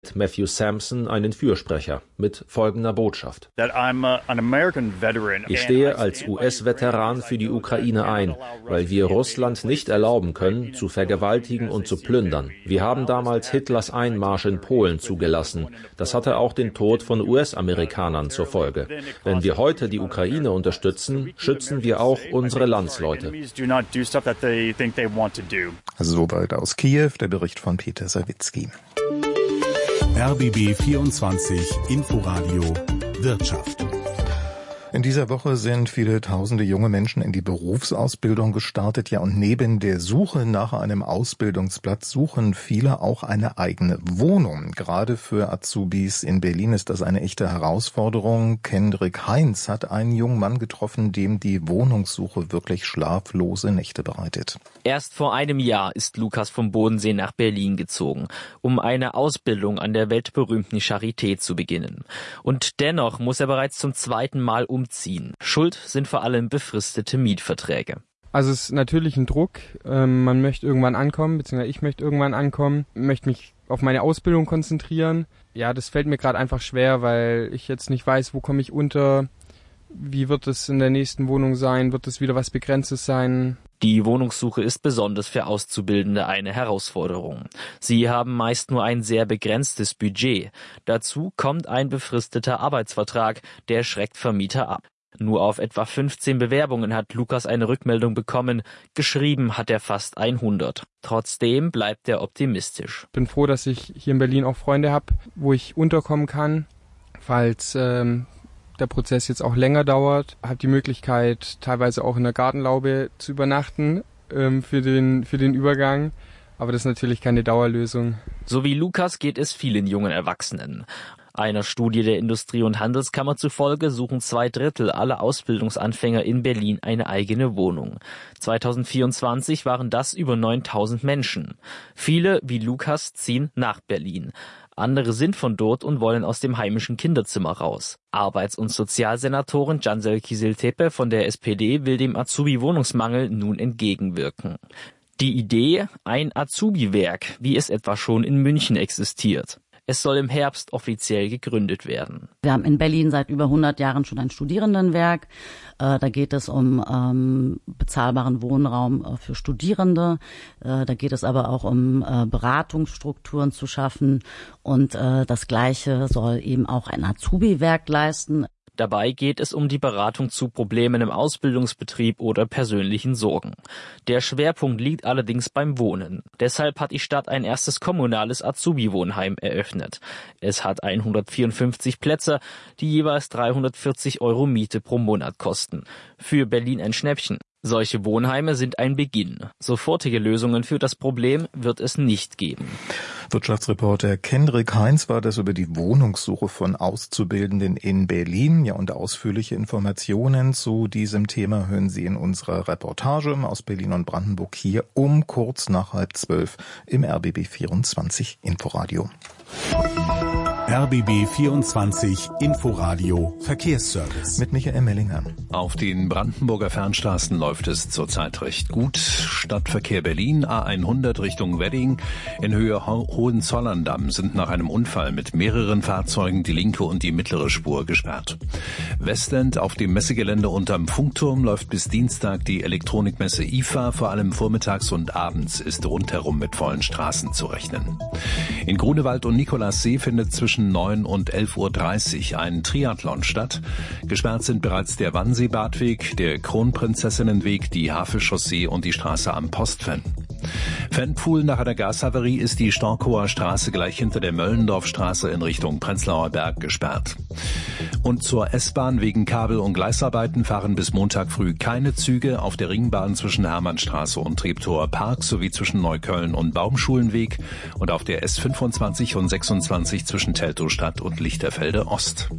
erhält Matthew Sampson einen Fürsprecher mit folgender Botschaft. Ich stehe als US-Veteran für die Ukraine ein, weil wir Russland nicht erlauben können, zu vergewaltigen und zu plündern. Wir haben damals Hitlers Einmarsch in Polen zugelassen. Das hatte auch den Tod von US-Amerikanern zur Folge. Wenn wir heute die Ukraine unterstützen, schützen wir auch unsere Landsleute. Soweit aus Kiew der Bericht von Peter Sawicki. RBB 24 Inforadio Wirtschaft. In dieser Woche sind viele tausende junge Menschen in die Berufsausbildung gestartet. Ja, und neben der Suche nach einem Ausbildungsplatz suchen viele auch eine eigene Wohnung. Gerade für Azubis in Berlin ist das eine echte Herausforderung. Kendrick Heinz hat einen jungen Mann getroffen, dem die Wohnungssuche wirklich schlaflose Nächte bereitet. Erst vor einem Jahr ist Lukas vom Bodensee nach Berlin gezogen, um eine Ausbildung an der weltberühmten Charité zu beginnen. Und dennoch muss er bereits zum zweiten Mal umziehen. Schuld sind vor allem befristete Mietverträge. Also es ist natürlich ein Druck. Man möchte irgendwann ankommen, beziehungsweise ich möchte irgendwann ankommen, möchte mich auf meine Ausbildung konzentrieren. Ja, das fällt mir gerade einfach schwer, weil ich jetzt nicht weiß, wo komme ich unter, wie wird es in der nächsten Wohnung sein, wird es wieder was Begrenztes sein. Die Wohnungssuche ist besonders für Auszubildende eine Herausforderung. Sie haben meist nur ein sehr begrenztes Budget. Dazu kommt ein befristeter Arbeitsvertrag, der schreckt Vermieter ab. Nur auf etwa 15 Bewerbungen hat Lukas eine Rückmeldung bekommen. Geschrieben hat er fast 100. Trotzdem bleibt er optimistisch. Ich bin froh, dass ich hier in Berlin auch Freunde habe, wo ich unterkommen kann, falls der Prozess jetzt auch länger dauert. Ich habe die Möglichkeit, teilweise auch in der Gartenlaube zu übernachten für den Übergang. Aber das ist natürlich keine Dauerlösung. So wie Lukas geht es vielen jungen Erwachsenen. Einer Studie der Industrie- und Handelskammer zufolge suchen 2/3 aller Ausbildungsanfänger in Berlin eine eigene Wohnung. 2024 waren das über 9.000 Menschen. Viele, wie Lukas, ziehen nach Berlin. Andere sind von dort und wollen aus dem heimischen Kinderzimmer raus. Arbeits- und Sozialsenatorin Cansel Kicil-Tepe von der SPD will dem Azubi-Wohnungsmangel nun entgegenwirken. Die Idee, ein Azubi-Werk, wie es etwa schon in München existiert. Es soll im Herbst offiziell gegründet werden. Wir haben in Berlin seit über 100 Jahren schon ein Studierendenwerk. Da geht es um bezahlbaren Wohnraum für Studierende. Da geht es aber auch um Beratungsstrukturen zu schaffen. Und das Gleiche soll eben auch ein Azubi-Werk leisten. Dabei geht es um die Beratung zu Problemen im Ausbildungsbetrieb oder persönlichen Sorgen. Der Schwerpunkt liegt allerdings beim Wohnen. Deshalb hat die Stadt ein erstes kommunales Azubi-Wohnheim eröffnet. Es hat 154 Plätze, die jeweils 340 € Miete pro Monat kosten. Für Berlin ein Schnäppchen. Solche Wohnheime sind ein Beginn. Sofortige Lösungen für das Problem wird es nicht geben. Wirtschaftsreporter Kendrick Heinz war das über die Wohnungssuche von Auszubildenden in Berlin. Ja, und ausführliche Informationen zu diesem Thema hören Sie in unserer Reportage aus Berlin und Brandenburg hier um kurz nach 11:30 im RBB 24 Inforadio. RBB 24 Inforadio Verkehrsservice. Mit Michael Mellinger. Auf den Brandenburger Fernstraßen läuft es zurzeit recht gut. Stadtverkehr Berlin, A100 Richtung Wedding. In Höhe Hohenzollern-Damm sind nach einem Unfall mit mehreren Fahrzeugen die linke und die mittlere Spur gesperrt. Westend auf dem Messegelände unterm Funkturm läuft bis Dienstag die Elektronikmesse IFA. Vor allem vormittags und abends ist rundherum mit vollen Straßen zu rechnen. In Grunewald und Nikolassee findet zwischen 9 und 11:30 Uhr ein Triathlon statt. Gesperrt sind bereits der Wannsee-Badweg, der Kronprinzessinnenweg, die Havelchaussee und die Straße am Postfen. Fanpfuhl: nach einer Gashavarie ist die Storkower Straße gleich hinter der Möllendorfstraße in Richtung Prenzlauer Berg gesperrt. Und zur S-Bahn: wegen Kabel- und Gleisarbeiten fahren bis Montag früh keine Züge auf der Ringbahn zwischen Hermannstraße und Treptower Park sowie zwischen Neukölln und Baumschulenweg und auf der S25 und 26 zwischen Teltowstadt und Lichterfelde Ost.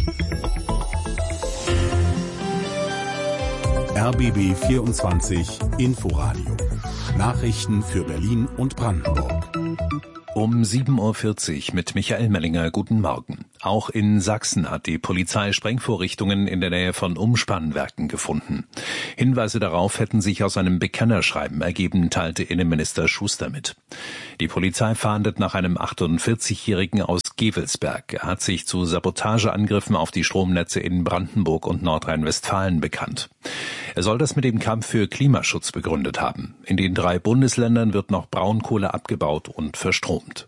RBB 24 Inforadio. Nachrichten für Berlin und Brandenburg. Um 7:40 Uhr mit Michael Mellinger. Guten Morgen. Auch in Sachsen hat die Polizei Sprengvorrichtungen in der Nähe von Umspannwerken gefunden. Hinweise darauf hätten sich aus einem Bekennerschreiben ergeben, teilte Innenminister Schuster mit. Die Polizei fahndet nach einem 48-Jährigen aus Gevelsberg. Er hat sich zu Sabotageangriffen auf die Stromnetze in Brandenburg und Nordrhein-Westfalen bekannt. Er soll das mit dem Kampf für Klimaschutz begründet haben. In den 3 Bundesländern wird noch Braunkohle abgebaut und verstromt.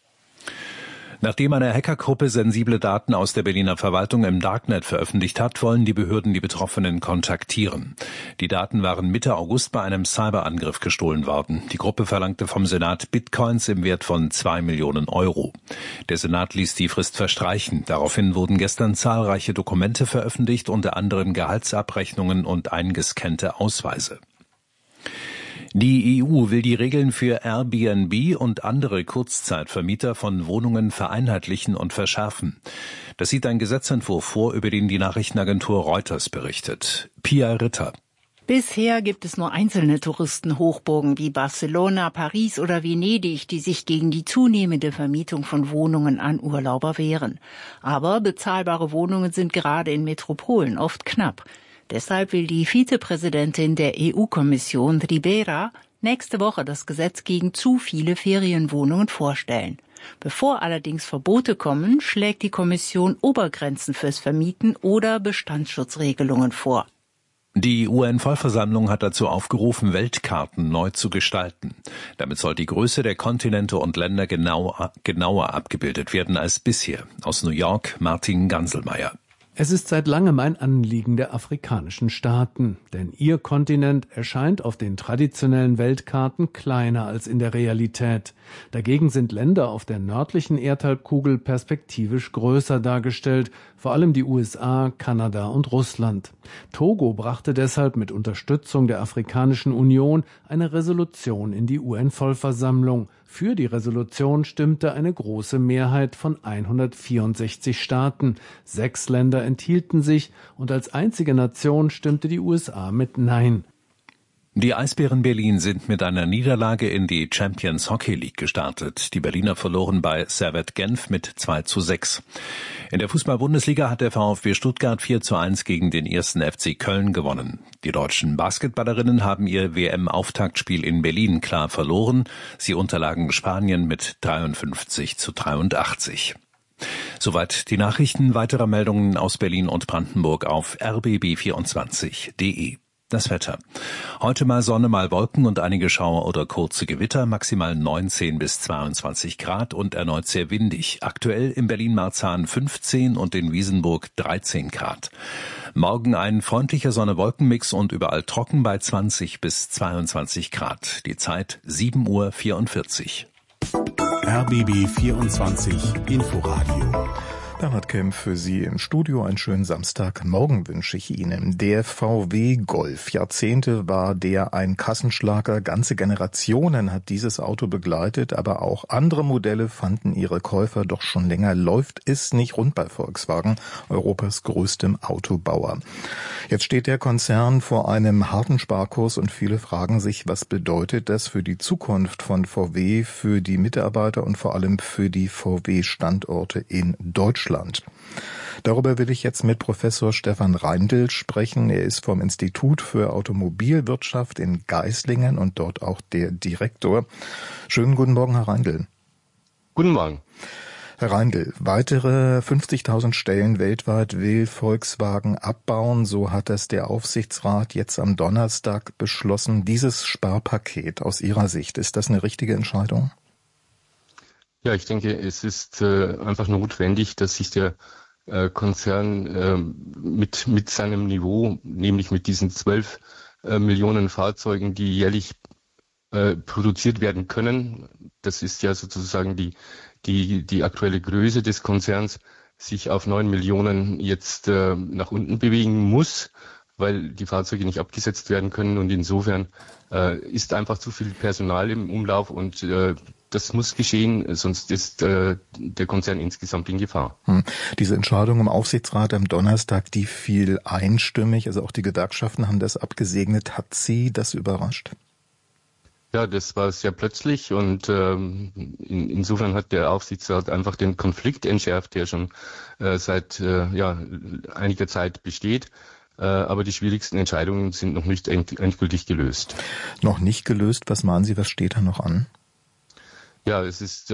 Nachdem eine Hackergruppe sensible Daten aus der Berliner Verwaltung im Darknet veröffentlicht hat, wollen die Behörden die Betroffenen kontaktieren. Die Daten waren Mitte August bei einem Cyberangriff gestohlen worden. Die Gruppe verlangte vom Senat Bitcoins im Wert von 2 Millionen Euro. Der Senat ließ die Frist verstreichen. Daraufhin wurden gestern zahlreiche Dokumente veröffentlicht, unter anderem Gehaltsabrechnungen und eingescannte Ausweise. Die EU will die Regeln für Airbnb und andere Kurzzeitvermieter von Wohnungen vereinheitlichen und verschärfen. Das sieht ein Gesetzentwurf vor, über den die Nachrichtenagentur Reuters berichtet. Pia Ritter. Bisher gibt es nur einzelne Touristenhochburgen wie Barcelona, Paris oder Venedig, die sich gegen die zunehmende Vermietung von Wohnungen an Urlauber wehren. Aber bezahlbare Wohnungen sind gerade in Metropolen oft knapp. Deshalb will die Vizepräsidentin der EU-Kommission, Ribera, nächste Woche das Gesetz gegen zu viele Ferienwohnungen vorstellen. Bevor allerdings Verbote kommen, schlägt die Kommission Obergrenzen fürs Vermieten oder Bestandsschutzregelungen vor. Die UN-Vollversammlung hat dazu aufgerufen, Weltkarten neu zu gestalten. Damit soll die Größe der Kontinente und Länder genauer abgebildet werden als bisher. Aus New York, Martin Ganselmeier. Es ist seit langem ein Anliegen der afrikanischen Staaten, denn ihr Kontinent erscheint auf den traditionellen Weltkarten kleiner als in der Realität. Dagegen sind Länder auf der nördlichen Erdhalbkugel perspektivisch größer dargestellt, vor allem die USA, Kanada und Russland. Togo brachte deshalb mit Unterstützung der Afrikanischen Union eine Resolution in die UN-Vollversammlung. Für die Resolution stimmte eine große Mehrheit von 164 Staaten. 6 Länder enthielten sich und als einzige Nation stimmte die USA mit Nein. Die Eisbären Berlin sind mit einer Niederlage in die Champions Hockey League gestartet. Die Berliner verloren bei Servette Genf mit 2:6. In der Fußball-Bundesliga hat der VfB Stuttgart 4:1 gegen den 1. FC Köln gewonnen. Die deutschen Basketballerinnen haben ihr WM-Auftaktspiel in Berlin klar verloren. Sie unterlagen Spanien mit 53:83. Soweit die Nachrichten. Weitere Meldungen aus Berlin und Brandenburg auf rbb24.de. Das Wetter. Heute mal Sonne, mal Wolken und einige Schauer oder kurze Gewitter, maximal 19 bis 22 Grad und erneut sehr windig. Aktuell in Berlin-Marzahn 15 und in Wiesenburg 13 Grad. Morgen ein freundlicher Sonne-Wolken-Mix und überall trocken bei 20 bis 22 Grad. Die Zeit 7:44 Uhr. RBB 24 Inforadio. Bernhard Kempf für Sie im Studio. Einen schönen Samstagmorgen wünsche ich Ihnen. Der VW Golf. Jahrzehnte war der ein Kassenschlager. Ganze Generationen hat dieses Auto begleitet, aber auch andere Modelle fanden ihre Käufer. Doch schon länger läuft es nicht rund bei Volkswagen, Europas größtem Autobauer. Jetzt steht der Konzern vor einem harten Sparkurs und viele fragen sich, was bedeutet das für die Zukunft von VW, für die Mitarbeiter und vor allem für die VW-Standorte in Deutschland. Darüber will ich jetzt mit Professor Stefan Reindl sprechen. Er ist vom Institut für Automobilwirtschaft in Geislingen und dort auch der Direktor. Schönen guten Morgen, Herr Reindl. Guten Morgen. Herr Reindl, weitere 50.000 Stellen weltweit will Volkswagen abbauen. So hat das der Aufsichtsrat jetzt am Donnerstag beschlossen. Dieses Sparpaket aus Ihrer Sicht, ist das eine richtige Entscheidung? Ja, ich denke, es ist einfach notwendig, dass sich der Konzern mit seinem Niveau, nämlich mit diesen 12 Millionen Fahrzeugen, die jährlich produziert werden können, das ist ja sozusagen die aktuelle Größe des Konzerns, sich auf 9 Millionen jetzt nach unten bewegen muss, weil die Fahrzeuge nicht abgesetzt werden können und insofern ist einfach zu viel Personal im Umlauf und das muss geschehen, sonst ist der Konzern insgesamt in Gefahr. Diese Entscheidung im Aufsichtsrat am Donnerstag, die fiel einstimmig, also auch die Gewerkschaften haben das abgesegnet. Hat Sie das überrascht? Ja, das war sehr plötzlich und insofern hat der Aufsichtsrat einfach den Konflikt entschärft, der schon seit einiger Zeit besteht. Aber die schwierigsten Entscheidungen sind noch nicht endgültig gelöst. Noch nicht gelöst? Was meinen Sie, was steht da noch an? Ja, es ist,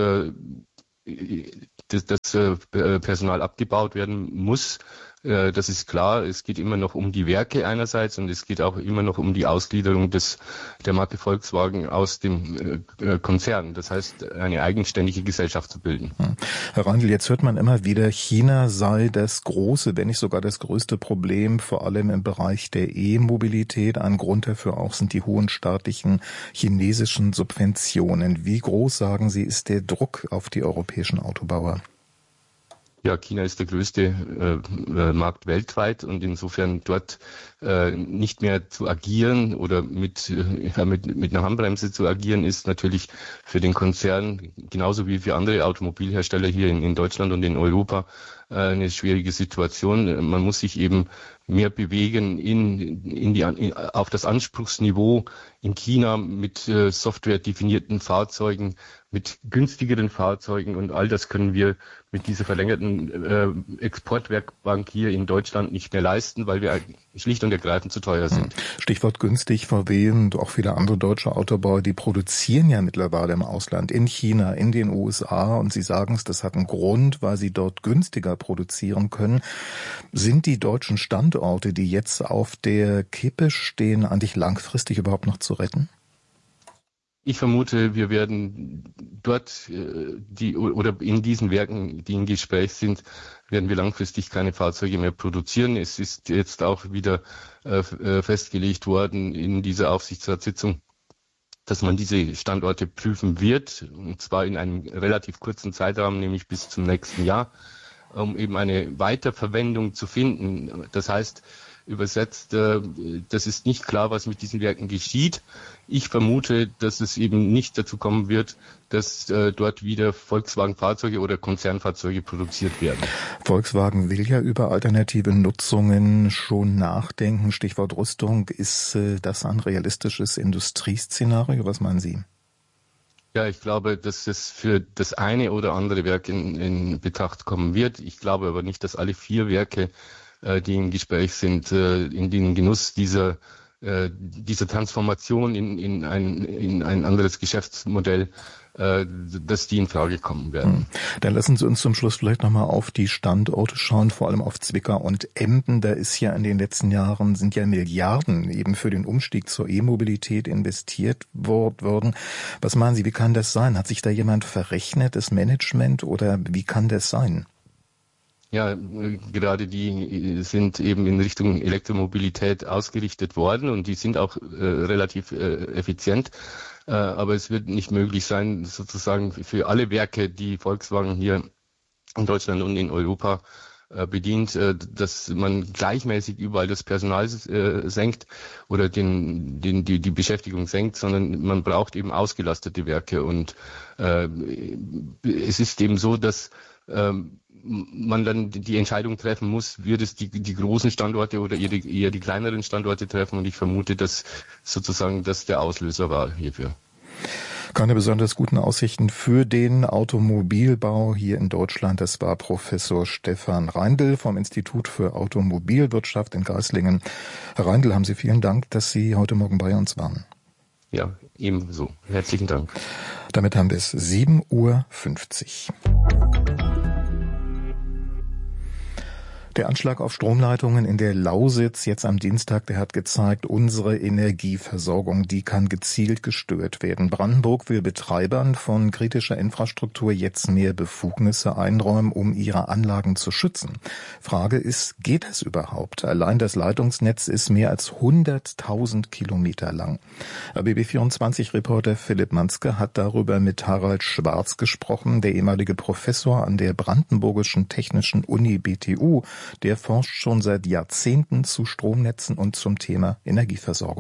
dass Personal abgebaut werden muss. Das ist klar. Es geht immer noch um die Werke einerseits und es geht auch immer noch um die Ausgliederung der Marke Volkswagen aus dem Konzern. Das heißt, eine eigenständige Gesellschaft zu bilden. Herr Reindl, jetzt hört man immer wieder, China sei das große, wenn nicht sogar das größte Problem, vor allem im Bereich der E-Mobilität. Ein Grund dafür auch sind die hohen staatlichen chinesischen Subventionen. Wie groß, sagen Sie, ist der Druck auf die europäischen Autobauer? Ja, China ist der größte Markt weltweit und insofern dort nicht mehr zu agieren oder mit einer Handbremse zu agieren, ist natürlich für den Konzern genauso wie für andere Automobilhersteller hier in Deutschland und in Europa eine schwierige Situation. Man muss sich eben mehr bewegen auf das Anspruchsniveau in China mit softwaredefinierten Fahrzeugen, mit günstigeren Fahrzeugen und all das können wir mit dieser verlängerten Exportwerkbank hier in Deutschland nicht mehr leisten, weil wir schlicht und ergreifend zu teuer sind. Stichwort günstig, VW und auch viele andere deutsche Autobauer, die produzieren ja mittlerweile im Ausland, in China, in den USA und Sie sagen es, das hat einen Grund, weil sie dort günstiger produzieren können. Sind die deutschen Standorte, die jetzt auf der Kippe stehen, eigentlich langfristig überhaupt noch zu retten? Ich vermute, wir werden dort oder in diesen Werken, die im Gespräch sind, werden wir langfristig keine Fahrzeuge mehr produzieren. Es ist jetzt auch wieder festgelegt worden in dieser Aufsichtsratssitzung, dass man diese Standorte prüfen wird, und zwar in einem relativ kurzen Zeitraum, nämlich bis zum nächsten Jahr, um eben eine Weiterverwendung zu finden. Das heißt, übersetzt, das ist nicht klar, was mit diesen Werken geschieht. Ich vermute, dass es eben nicht dazu kommen wird, dass dort wieder Volkswagen-Fahrzeuge oder Konzernfahrzeuge produziert werden. Volkswagen will ja über alternative Nutzungen schon nachdenken. Stichwort Rüstung. Ist das ein realistisches Industrieszenario? Was meinen Sie? Ja, ich glaube, dass es für das eine oder andere Werk in Betracht kommen wird. Ich glaube aber nicht, dass alle 4 Werke, die im Gespräch sind, in den Genuss dieser Transformation in ein anderes Geschäftsmodell, dass die in Frage kommen werden. Dann lassen Sie uns zum Schluss vielleicht nochmal auf die Standorte schauen, vor allem auf Zwickau und Emden. Da ist ja in den letzten Jahren sind ja Milliarden eben für den Umstieg zur E-Mobilität investiert worden. Was meinen Sie, wie kann das sein? Hat sich da jemand verrechnet, das Management, oder wie kann das sein? Ja, gerade die sind eben in Richtung Elektromobilität ausgerichtet worden und die sind auch relativ effizient. Aber es wird nicht möglich sein, sozusagen für alle Werke, die Volkswagen hier in Deutschland und in Europa bedient, dass man gleichmäßig überall das Personal senkt oder die Beschäftigung senkt, sondern man braucht eben ausgelastete Werke. Und es ist eben so, dass man dann die Entscheidung treffen muss, wird es die großen Standorte oder eher die kleineren Standorte treffen. Und ich vermute, dass sozusagen das der Auslöser war hierfür. Keine besonders guten Aussichten für den Automobilbau hier in Deutschland. Das war Professor Stefan Reindl vom Institut für Automobilwirtschaft in Geislingen. Herr Reindl, haben Sie vielen Dank, dass Sie heute Morgen bei uns waren. Ja, ebenso. Herzlichen Dank. Damit haben wir es 7:50 Uhr. Der Anschlag auf Stromleitungen in der Lausitz jetzt am Dienstag, der hat gezeigt, unsere Energieversorgung, die kann gezielt gestört werden. Brandenburg will Betreibern von kritischer Infrastruktur jetzt mehr Befugnisse einräumen, um ihre Anlagen zu schützen. Frage ist, geht das überhaupt? Allein das Leitungsnetz ist mehr als 100.000 Kilometer lang. BB24-Reporter Philipp Manske hat darüber mit Harald Schwarz gesprochen, der ehemalige Professor an der Brandenburgischen Technischen Uni BTU. Der forscht schon seit Jahrzehnten zu Stromnetzen und zum Thema Energieversorgung.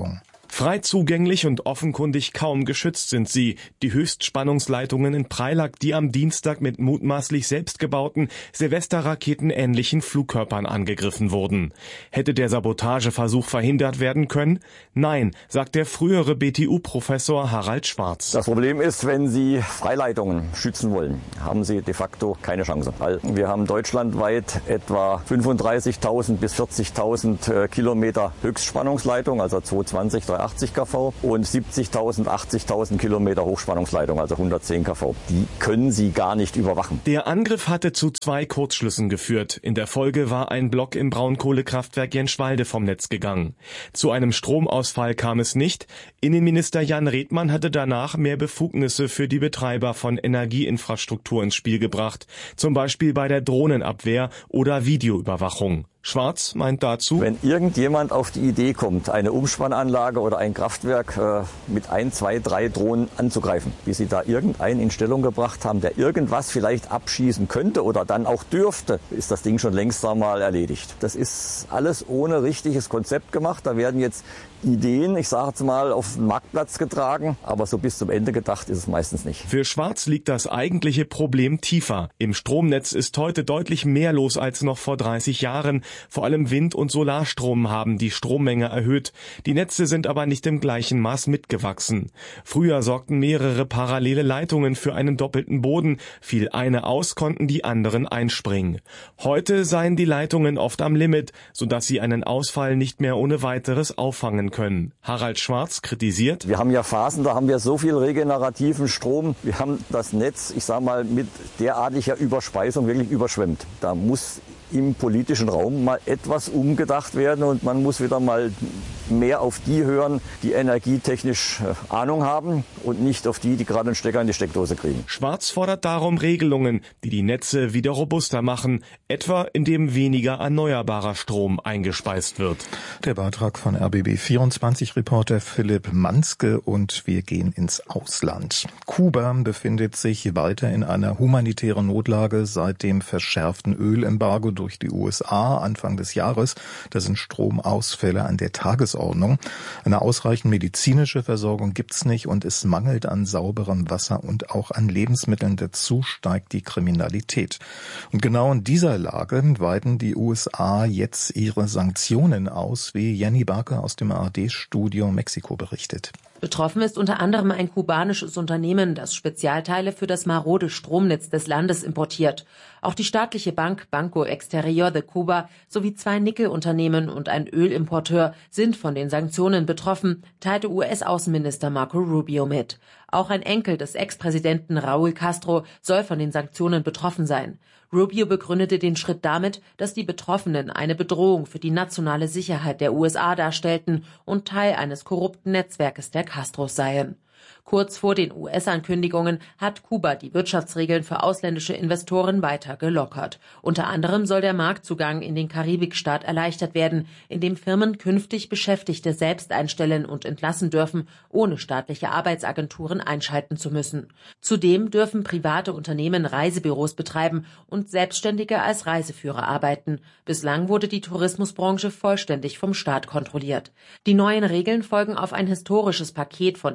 Frei zugänglich und offenkundig kaum geschützt sind sie, die Höchstspannungsleitungen in Preilack, die am Dienstag mit mutmaßlich selbstgebauten Silvesterraketen-ähnlichen Flugkörpern angegriffen wurden. Hätte der Sabotageversuch verhindert werden können? Nein, sagt der frühere BTU-Professor Harald Schwarz. Das Problem ist, wenn Sie Freileitungen schützen wollen, haben Sie de facto keine Chance. Weil wir haben deutschlandweit etwa 35.000 bis 40.000 Kilometer Höchstspannungsleitung, also 220, 380 kV und 70.000, 80.000 Kilometer Hochspannungsleitung, also 110 kV. Die können Sie gar nicht überwachen. Der Angriff hatte zu 2 Kurzschlüssen geführt. In der Folge war ein Block im Braunkohlekraftwerk Jenschwalde vom Netz gegangen. Zu einem Stromausfall kam es nicht. Innenminister Jan Redmann hatte danach mehr Befugnisse für die Betreiber von Energieinfrastruktur ins Spiel gebracht, zum Beispiel bei der Drohnenabwehr oder Videoüberwachung. Schwarz meint dazu: Wenn irgendjemand auf die Idee kommt, eine Umspannanlage oder ein Kraftwerk mit 1, 2, 3 Drohnen anzugreifen, bis sie da irgendeinen in Stellung gebracht haben, der irgendwas vielleicht abschießen könnte oder dann auch dürfte, ist das Ding schon längst einmal erledigt. Das ist alles ohne richtiges Konzept gemacht. Da werden jetzt Ideen, ich sage jetzt mal, auf den Marktplatz getragen, aber so bis zum Ende gedacht ist es meistens nicht. Für Schwarz liegt das eigentliche Problem tiefer. Im Stromnetz ist heute deutlich mehr los als noch vor 30 Jahren. Vor allem Wind- und Solarstrom haben die Strommenge erhöht. Die Netze sind aber nicht im gleichen Maß mitgewachsen. Früher sorgten mehrere parallele Leitungen für einen doppelten Boden. Fiel eine aus, konnten die anderen einspringen. Heute seien die Leitungen oft am Limit, sodass sie einen Ausfall nicht mehr ohne weiteres auffangen können. Harald Schwarz kritisiert: Wir haben ja Phasen, da haben wir so viel regenerativen Strom. Wir haben das Netz, ich sage mal, mit derartiger Überspeisung wirklich überschwemmt. Da muss im politischen Raum mal etwas umgedacht werden und man muss wieder mal mehr auf die hören, die energietechnisch Ahnung haben und nicht auf die gerade einen Stecker in die Steckdose kriegen. Schwarz fordert darum Regelungen, die die Netze wieder robuster machen, etwa indem weniger erneuerbarer Strom eingespeist wird. Der Beitrag von RBB24-Reporter Philipp Manske, und wir gehen ins Ausland. Kuba befindet sich weiter in einer humanitären Notlage seit dem verschärften Ölembargo durch die USA Anfang des Jahres. Da sind Stromausfälle an der Tagesordnung. Eine ausreichend medizinische Versorgung gibt's nicht und es mangelt an sauberem Wasser und auch an Lebensmitteln. Dazu steigt die Kriminalität. Und genau in dieser Lage weiten die USA jetzt ihre Sanktionen aus, wie Jenny Barke aus dem ARD-Studio Mexiko berichtet. Betroffen ist unter anderem ein kubanisches Unternehmen, das Spezialteile für das marode Stromnetz des Landes importiert. Auch die staatliche Bank Banco Exterior de Cuba sowie 2 Nickelunternehmen und ein Ölimporteur sind von den Sanktionen betroffen, teilte US-Außenminister Marco Rubio mit. Auch ein Enkel des Ex-Präsidenten Raúl Castro soll von den Sanktionen betroffen sein. Rubio begründete den Schritt damit, dass die Betroffenen eine Bedrohung für die nationale Sicherheit der USA darstellten und Teil eines korrupten Netzwerkes der Castros seien. Kurz vor den US-Ankündigungen hat Kuba die Wirtschaftsregeln für ausländische Investoren weiter gelockert. Unter anderem soll der Marktzugang in den Karibikstaat erleichtert werden, indem Firmen künftig Beschäftigte selbst einstellen und entlassen dürfen, ohne staatliche Arbeitsagenturen einschalten zu müssen. Zudem dürfen private Unternehmen Reisebüros betreiben und Selbstständige als Reiseführer arbeiten. Bislang wurde die Tourismusbranche vollständig vom Staat kontrolliert. Die neuen Regeln folgen auf ein historisches Paket von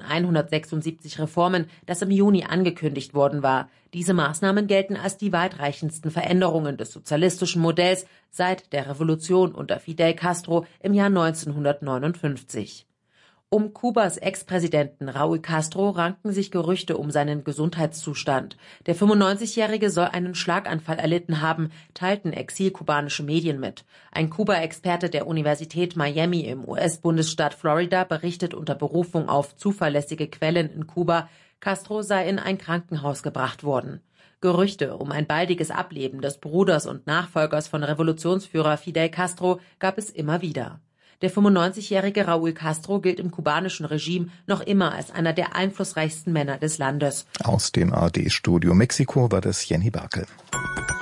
176 Reformen, das im Juni angekündigt worden war. Diese Maßnahmen gelten als die weitreichendsten Veränderungen des sozialistischen Modells seit der Revolution unter Fidel Castro im Jahr 1959. Um Kubas Ex-Präsidenten Raúl Castro ranken sich Gerüchte um seinen Gesundheitszustand. Der 95-Jährige soll einen Schlaganfall erlitten haben, teilten exilkubanische Medien mit. Ein Kuba-Experte der Universität Miami im US-Bundesstaat Florida berichtet unter Berufung auf zuverlässige Quellen in Kuba, Castro sei in ein Krankenhaus gebracht worden. Gerüchte um ein baldiges Ableben des Bruders und Nachfolgers von Revolutionsführer Fidel Castro gab es immer wieder. Der 95-jährige Raúl Castro gilt im kubanischen Regime noch immer als einer der einflussreichsten Männer des Landes. Aus dem ARD-Studio Mexiko war das Jenny Barke.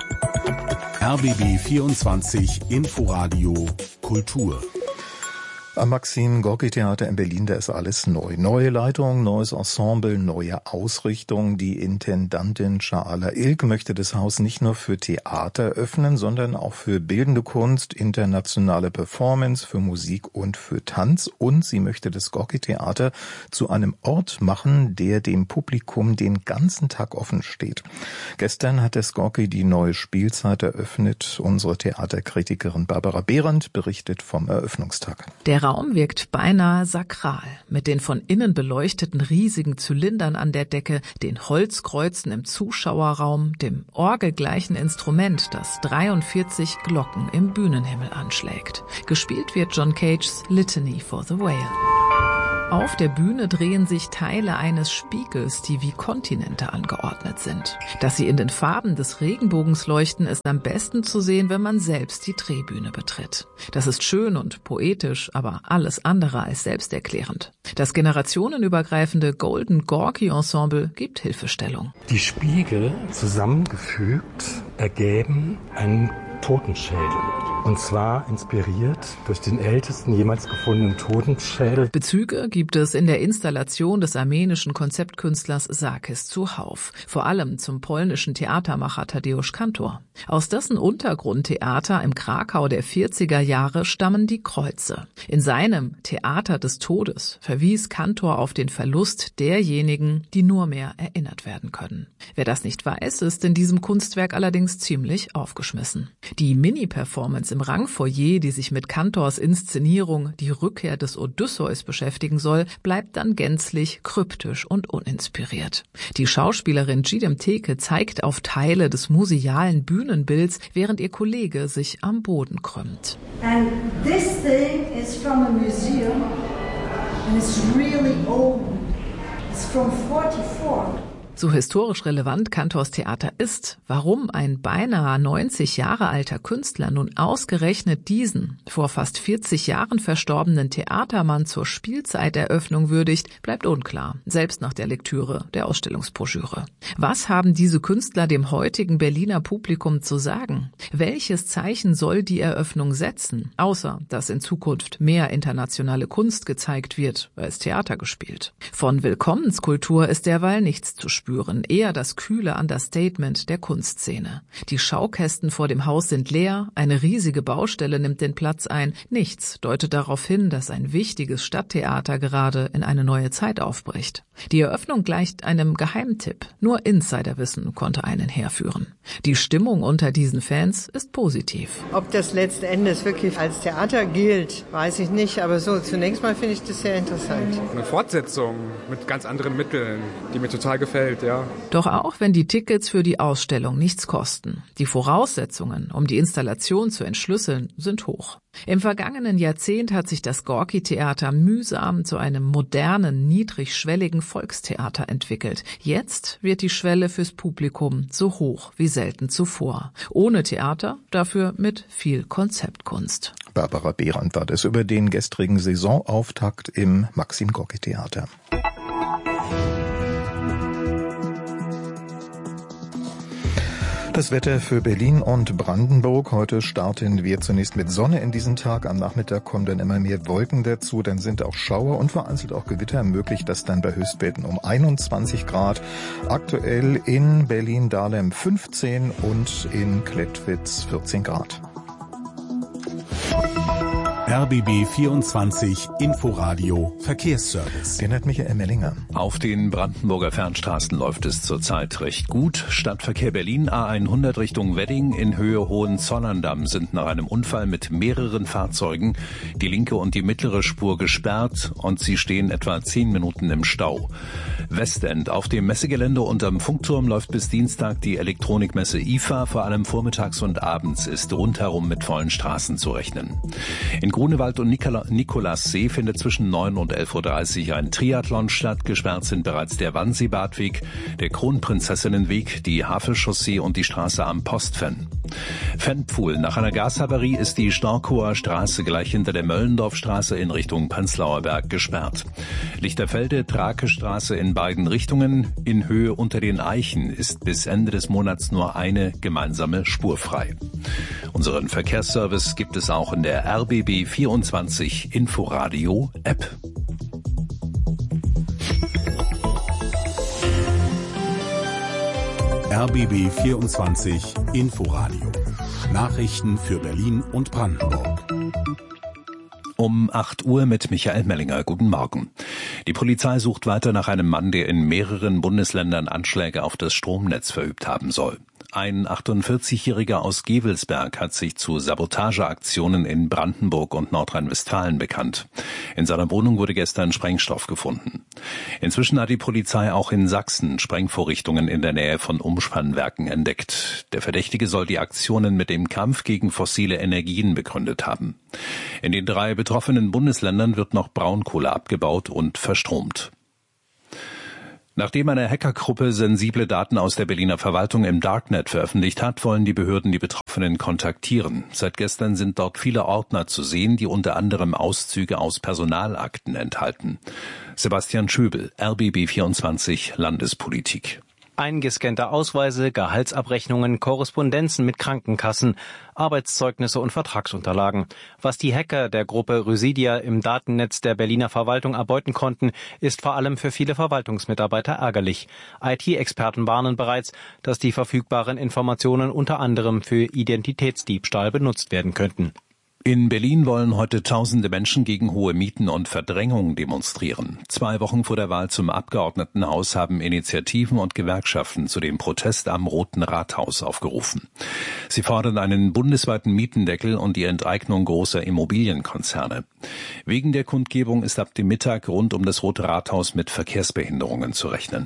RBB 24 Inforadio Kultur. Am Maxim-Gorki-Theater in Berlin, da ist alles neu. Neue Leitung, neues Ensemble, neue Ausrichtung. Die Intendantin Sha'ala Ilk möchte das Haus nicht nur für Theater öffnen, sondern auch für bildende Kunst, internationale Performance, für Musik und für Tanz. Und sie möchte das Gorki-Theater zu einem Ort machen, der dem Publikum den ganzen Tag offen steht. Gestern hat das Gorki die neue Spielzeit eröffnet. Unsere Theaterkritikerin Barbara Behrendt berichtet vom Eröffnungstag. Der Raum wirkt beinahe sakral, mit den von innen beleuchteten riesigen Zylindern an der Decke, den Holzkreuzen im Zuschauerraum, dem orgelgleichen Instrument, das 43 Glocken im Bühnenhimmel anschlägt. Gespielt wird John Cages Litany for the Whale. Auf der Bühne drehen sich Teile eines Spiegels, die wie Kontinente angeordnet sind. Dass sie in den Farben des Regenbogens leuchten, ist am besten zu sehen, wenn man selbst die Drehbühne betritt. Das ist schön und poetisch, aber alles andere als selbsterklärend. Das generationenübergreifende Golden Gorki Ensemble gibt Hilfestellung. Die Spiegel zusammengefügt ergeben einen Totenschädel. Und zwar inspiriert durch den ältesten jemals gefundenen Totenschädel. Bezüge gibt es in der Installation des armenischen Konzeptkünstlers Sarkis Zuhauf, vor allem zum polnischen Theatermacher Tadeusz Kantor. Aus dessen Untergrundtheater im Krakau der 40er Jahre stammen die Kreuze. In seinem Theater des Todes verwies Kantor auf den Verlust derjenigen, die nur mehr erinnert werden können. Wer das nicht weiß, ist in diesem Kunstwerk allerdings ziemlich aufgeschmissen. Die Mini-Performance im Rangfoyer, die sich mit Kantors Inszenierung Die Rückkehr des Odysseus beschäftigen soll, bleibt dann gänzlich kryptisch und uninspiriert. Die Schauspielerin Gidem Teke zeigt auf Teile des musealen Bühnenbilds, während ihr Kollege sich am Boden krümmt. And this thing is from a museum and it's really old. It's from 44. So historisch relevant Kantors Theater ist, warum ein beinahe 90 Jahre alter Künstler nun ausgerechnet diesen, vor fast 40 Jahren verstorbenen Theatermann zur Spielzeiteröffnung würdigt, bleibt unklar, selbst nach der Lektüre der Ausstellungsbroschüre. Was haben diese Künstler dem heutigen Berliner Publikum zu sagen? Welches Zeichen soll die Eröffnung setzen, außer dass in Zukunft mehr internationale Kunst gezeigt wird, als Theater gespielt? Von Willkommenskultur ist derweil nichts zu spüren, eher das kühle Understatement der Kunstszene. Die Schaukästen vor dem Haus sind leer, eine riesige Baustelle nimmt den Platz ein. Nichts deutet darauf hin, dass ein wichtiges Stadttheater gerade in eine neue Zeit aufbricht. Die Eröffnung gleicht einem Geheimtipp. Nur Insiderwissen konnte einen herführen. Die Stimmung unter diesen Fans ist positiv. Ob das letzten Endes wirklich als Theater gilt, weiß ich nicht. Aber so, zunächst mal finde ich das sehr interessant. Eine Fortsetzung mit ganz anderen Mitteln, die mir total gefällt. Ja. Doch auch wenn die Tickets für die Ausstellung nichts kosten, die Voraussetzungen, um die Installation zu entschlüsseln, sind hoch. Im vergangenen Jahrzehnt hat sich das Gorki-Theater mühsam zu einem modernen, niedrigschwelligen Volkstheater entwickelt. Jetzt wird die Schwelle fürs Publikum so hoch wie selten zuvor. Ohne Theater, dafür mit viel Konzeptkunst. Barbara Behrendt war das über den gestrigen Saisonauftakt im Maxim-Gorki-Theater. Das Wetter für Berlin und Brandenburg. Heute starten wir zunächst mit Sonne in diesen Tag. Am Nachmittag kommen dann immer mehr Wolken dazu. Dann sind auch Schauer und vereinzelt auch Gewitter möglich. Das dann bei Höchstwerten um 21 Grad. Aktuell in Berlin-Dahlem 15 und in Klettwitz 14 Grad. RBB 24 Inforadio Verkehrsservice. Den hat Michael Mellinger. Auf den Brandenburger Fernstraßen läuft es zurzeit recht gut. Stadtverkehr Berlin A100 Richtung Wedding in Höhe Hohenzollern-Damm sind nach einem Unfall mit mehreren Fahrzeugen die linke und die mittlere Spur gesperrt und sie stehen etwa 10 Minuten im Stau. Westend auf dem Messegelände unterm Funkturm läuft bis Dienstag die Elektronikmesse IFA. Vor allem vormittags und abends ist rundherum mit vollen Straßen zu rechnen. In Grunewald und Nikolassee findet zwischen 9 und 11.30 Uhr ein Triathlon statt. Gesperrt sind bereits der Wannsee-Badweg, der Kronprinzessinnenweg, die Havelchaussee und die Straße am Postfenn. Fennpfuhl. Nach einer Gashavarie ist die Storkower Straße gleich hinter der Möllendorfstraße in Richtung Prenzlauer Berg gesperrt. Lichterfelde, Drake-Straße in beiden Richtungen. In Höhe unter den Eichen ist bis Ende des Monats nur eine gemeinsame Spur frei. Unseren Verkehrsservice gibt es auch in der RBB 24 Inforadio App. RBB 24 Inforadio. Nachrichten für Berlin und Brandenburg. Um 8 Uhr mit Michael Mellinger. Guten Morgen. Die Polizei sucht weiter nach einem Mann, der in mehreren Bundesländern Anschläge auf das Stromnetz verübt haben soll. Ein 48-Jähriger aus Gevelsberg hat sich zu Sabotageaktionen in Brandenburg und Nordrhein-Westfalen bekannt. In seiner Wohnung wurde gestern Sprengstoff gefunden. Inzwischen hat die Polizei auch in Sachsen Sprengvorrichtungen in der Nähe von Umspannwerken entdeckt. Der Verdächtige soll die Aktionen mit dem Kampf gegen fossile Energien begründet haben. In den 3 betroffenen Bundesländern wird noch Braunkohle abgebaut und verstromt. Nachdem eine Hackergruppe sensible Daten aus der Berliner Verwaltung im Darknet veröffentlicht hat, wollen die Behörden die Betroffenen kontaktieren. Seit gestern sind dort viele Ordner zu sehen, die unter anderem Auszüge aus Personalakten enthalten. Sebastian Schöbel, RBB 24 Landespolitik. Eingescannte Ausweise, Gehaltsabrechnungen, Korrespondenzen mit Krankenkassen, Arbeitszeugnisse und Vertragsunterlagen. Was die Hacker der Gruppe Rhyssia im Datennetz der Berliner Verwaltung erbeuten konnten, ist vor allem für viele Verwaltungsmitarbeiter ärgerlich. IT-Experten warnen bereits, dass die verfügbaren Informationen unter anderem für Identitätsdiebstahl benutzt werden könnten. In Berlin wollen heute tausende Menschen gegen hohe Mieten und Verdrängung demonstrieren. 2 Wochen vor der Wahl zum Abgeordnetenhaus haben Initiativen und Gewerkschaften zu dem Protest am Roten Rathaus aufgerufen. Sie fordern einen bundesweiten Mietendeckel und die Enteignung großer Immobilienkonzerne. Wegen der Kundgebung ist ab dem Mittag rund um das Rote Rathaus mit Verkehrsbehinderungen zu rechnen.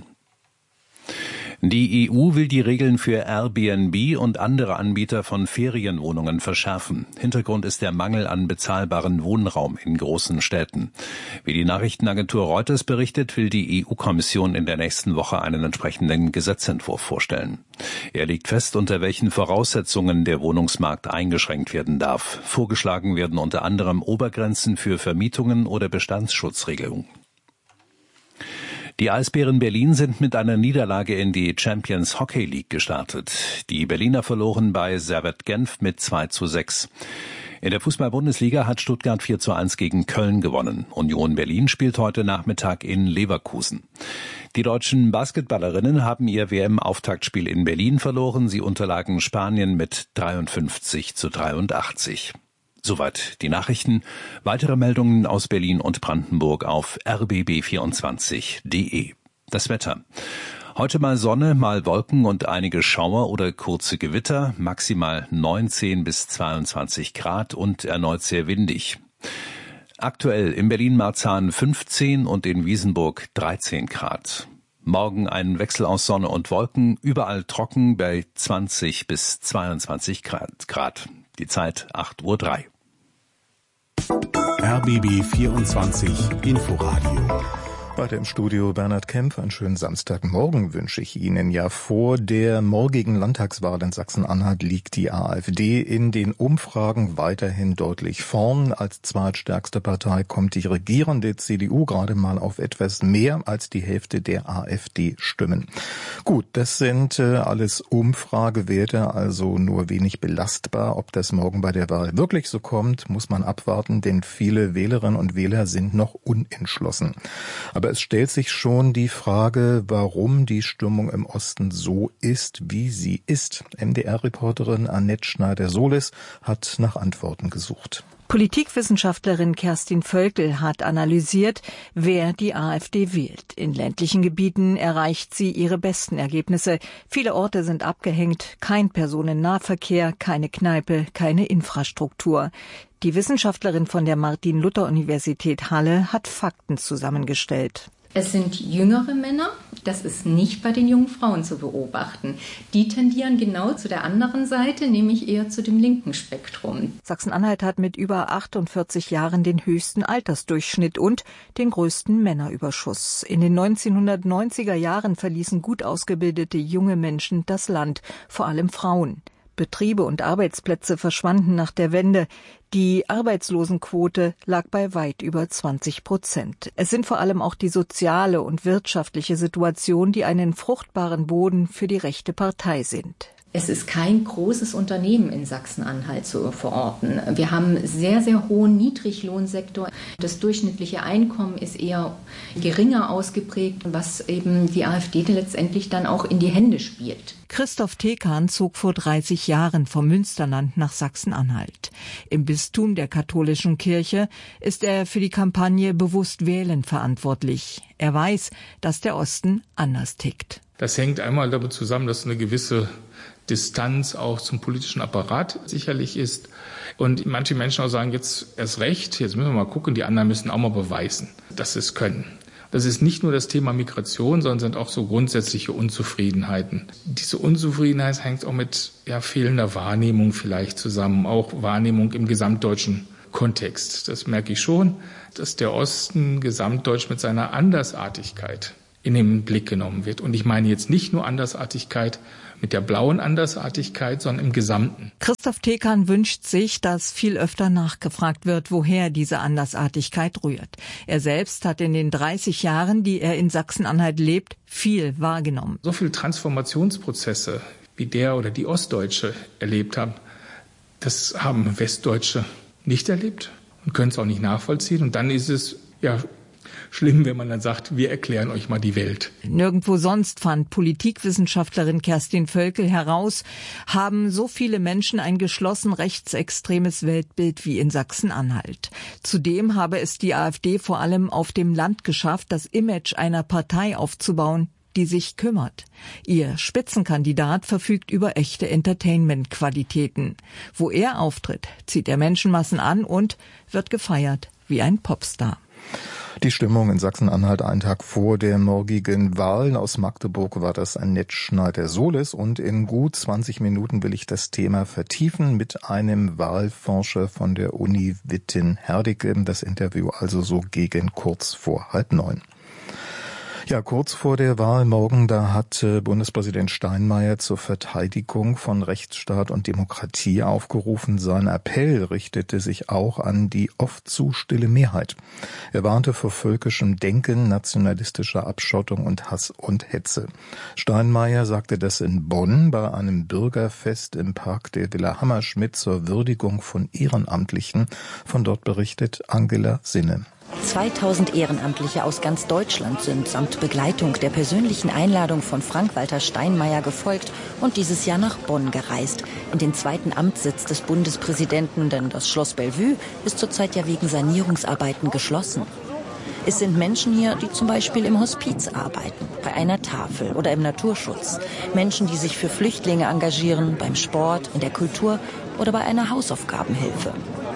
Die EU will die Regeln für Airbnb und andere Anbieter von Ferienwohnungen verschärfen. Hintergrund ist der Mangel an bezahlbaren Wohnraum in großen Städten. Wie die Nachrichtenagentur Reuters berichtet, will die EU-Kommission in der nächsten Woche einen entsprechenden Gesetzentwurf vorstellen. Er legt fest, unter welchen Voraussetzungen der Wohnungsmarkt eingeschränkt werden darf. Vorgeschlagen werden unter anderem Obergrenzen für Vermietungen oder Bestandsschutzregelungen. Die Eisbären Berlin sind mit einer Niederlage in die Champions Hockey League gestartet. Die Berliner verloren bei Servette Genf mit 2:6. In der Fußball-Bundesliga hat Stuttgart 4:1 gegen Köln gewonnen. Union Berlin spielt heute Nachmittag in Leverkusen. Die deutschen Basketballerinnen haben ihr WM-Auftaktspiel in Berlin verloren. Sie unterlagen Spanien mit 53:83. Soweit die Nachrichten. Weitere Meldungen aus Berlin und Brandenburg auf rbb24.de. Das Wetter. Heute mal Sonne, mal Wolken und einige Schauer oder kurze Gewitter, maximal 19 bis 22 Grad und erneut sehr windig. Aktuell in Berlin-Marzahn 15 und in Wiesenburg 13 Grad. Morgen ein Wechsel aus Sonne und Wolken, überall trocken bei 20 bis 22 Grad. Die Zeit 8:03 Uhr. RBB 24 Inforadio. Weiter im Studio Bernhard Kempf. Einen schönen Samstagmorgen wünsche ich Ihnen. Ja, vor der morgigen Landtagswahl in Sachsen-Anhalt liegt die AfD in den Umfragen weiterhin deutlich vorn. Als zweitstärkste Partei kommt die regierende CDU gerade mal auf etwas mehr als die Hälfte der AfD-Stimmen. Gut, das sind alles Umfragewerte, also nur wenig belastbar. Ob das morgen bei der Wahl wirklich so kommt, muss man abwarten, denn viele Wählerinnen und Wähler sind noch unentschlossen. Aber es stellt sich schon die Frage, warum die Stimmung im Osten so ist, wie sie ist. MDR-Reporterin Annette Schneider-Solis hat nach Antworten gesucht. Politikwissenschaftlerin Kerstin Völkel hat analysiert, wer die AfD wählt. In ländlichen Gebieten erreicht sie ihre besten Ergebnisse. Viele Orte sind abgehängt, kein Personennahverkehr, keine Kneipe, keine Infrastruktur. Die Wissenschaftlerin von der Martin-Luther-Universität Halle hat Fakten zusammengestellt. Es sind jüngere Männer, das ist nicht bei den jungen Frauen zu beobachten. Die tendieren genau zu der anderen Seite, nämlich eher zu dem linken Spektrum. Sachsen-Anhalt hat mit über 48 Jahren den höchsten Altersdurchschnitt und den größten Männerüberschuss. In den 1990er Jahren verließen gut ausgebildete junge Menschen das Land, vor allem Frauen. Betriebe und Arbeitsplätze verschwanden nach der Wende. Die Arbeitslosenquote lag bei weit über 20%. Es sind vor allem auch die soziale und wirtschaftliche Situation, die einen fruchtbaren Boden für die rechte Partei sind. Es ist kein großes Unternehmen in Sachsen-Anhalt zu verorten. Wir haben sehr, sehr hohen Niedriglohnsektor. Das durchschnittliche Einkommen ist eher geringer ausgeprägt, was eben die AfD letztendlich dann auch in die Hände spielt. Christoph Tekan zog vor 30 Jahren vom Münsterland nach Sachsen-Anhalt. Im Bistum der katholischen Kirche ist er für die Kampagne Bewusst wählen verantwortlich. Er weiß, dass der Osten anders tickt. Das hängt einmal damit zusammen, dass eine gewisse Distanz auch zum politischen Apparat sicherlich ist. Und manche Menschen auch sagen, jetzt erst recht, jetzt müssen wir mal gucken, die anderen müssen auch mal beweisen, dass sie es können. Das ist nicht nur das Thema Migration, sondern sind auch so grundsätzliche Unzufriedenheiten. Diese Unzufriedenheit hängt auch mit fehlender Wahrnehmung vielleicht zusammen, auch Wahrnehmung im gesamtdeutschen Kontext. Das merke ich schon, dass der Osten gesamtdeutsch mit seiner Andersartigkeit in den Blick genommen wird. Und ich meine jetzt nicht nur Andersartigkeit mit der blauen Andersartigkeit, sondern im Gesamten. Christoph Tekan wünscht sich, dass viel öfter nachgefragt wird, woher diese Andersartigkeit rührt. Er selbst hat in den 30 Jahren, die er in Sachsen-Anhalt lebt, viel wahrgenommen. So viele Transformationsprozesse, wie der oder die Ostdeutsche erlebt haben, das haben Westdeutsche nicht erlebt und können es auch nicht nachvollziehen. Und dann ist es schlimm, wenn man dann sagt, wir erklären euch mal die Welt. Nirgendwo sonst, fand Politikwissenschaftlerin Kerstin Völkel heraus, haben so viele Menschen ein geschlossen rechtsextremes Weltbild wie in Sachsen-Anhalt. Zudem habe es die AfD vor allem auf dem Land geschafft, das Image einer Partei aufzubauen, die sich kümmert. Ihr Spitzenkandidat verfügt über echte Entertainment-Qualitäten. Wo er auftritt, zieht er Menschenmassen an und wird gefeiert wie ein Popstar. Die Stimmung in Sachsen-Anhalt einen Tag vor der morgigen Wahlen. Aus Magdeburg war das Annette Schneider-Solis und in gut 20 Minuten will ich das Thema vertiefen mit einem Wahlforscher von der Uni Witten-Herdecke. Das Interview also so gegen kurz vor 8:30. Ja, kurz vor der Wahl morgen, da hat Bundespräsident Steinmeier zur Verteidigung von Rechtsstaat und Demokratie aufgerufen. Sein Appell richtete sich auch an die oft zu stille Mehrheit. Er warnte vor völkischem Denken, nationalistischer Abschottung und Hass und Hetze. Steinmeier sagte das in Bonn bei einem Bürgerfest im Park der Villa Hammerschmidt zur Würdigung von Ehrenamtlichen. Von dort berichtet Angela Sinne. 2000 Ehrenamtliche aus ganz Deutschland sind samt Begleitung der persönlichen Einladung von Frank-Walter Steinmeier gefolgt und dieses Jahr nach Bonn gereist, in den zweiten Amtssitz des Bundespräsidenten, denn das Schloss Bellevue ist zurzeit ja wegen Sanierungsarbeiten geschlossen. Es sind Menschen hier, die zum Beispiel im Hospiz arbeiten, bei einer Tafel oder im Naturschutz. Menschen, die sich für Flüchtlinge engagieren, beim Sport, in der Kultur oder bei einer Hausaufgabenhilfe.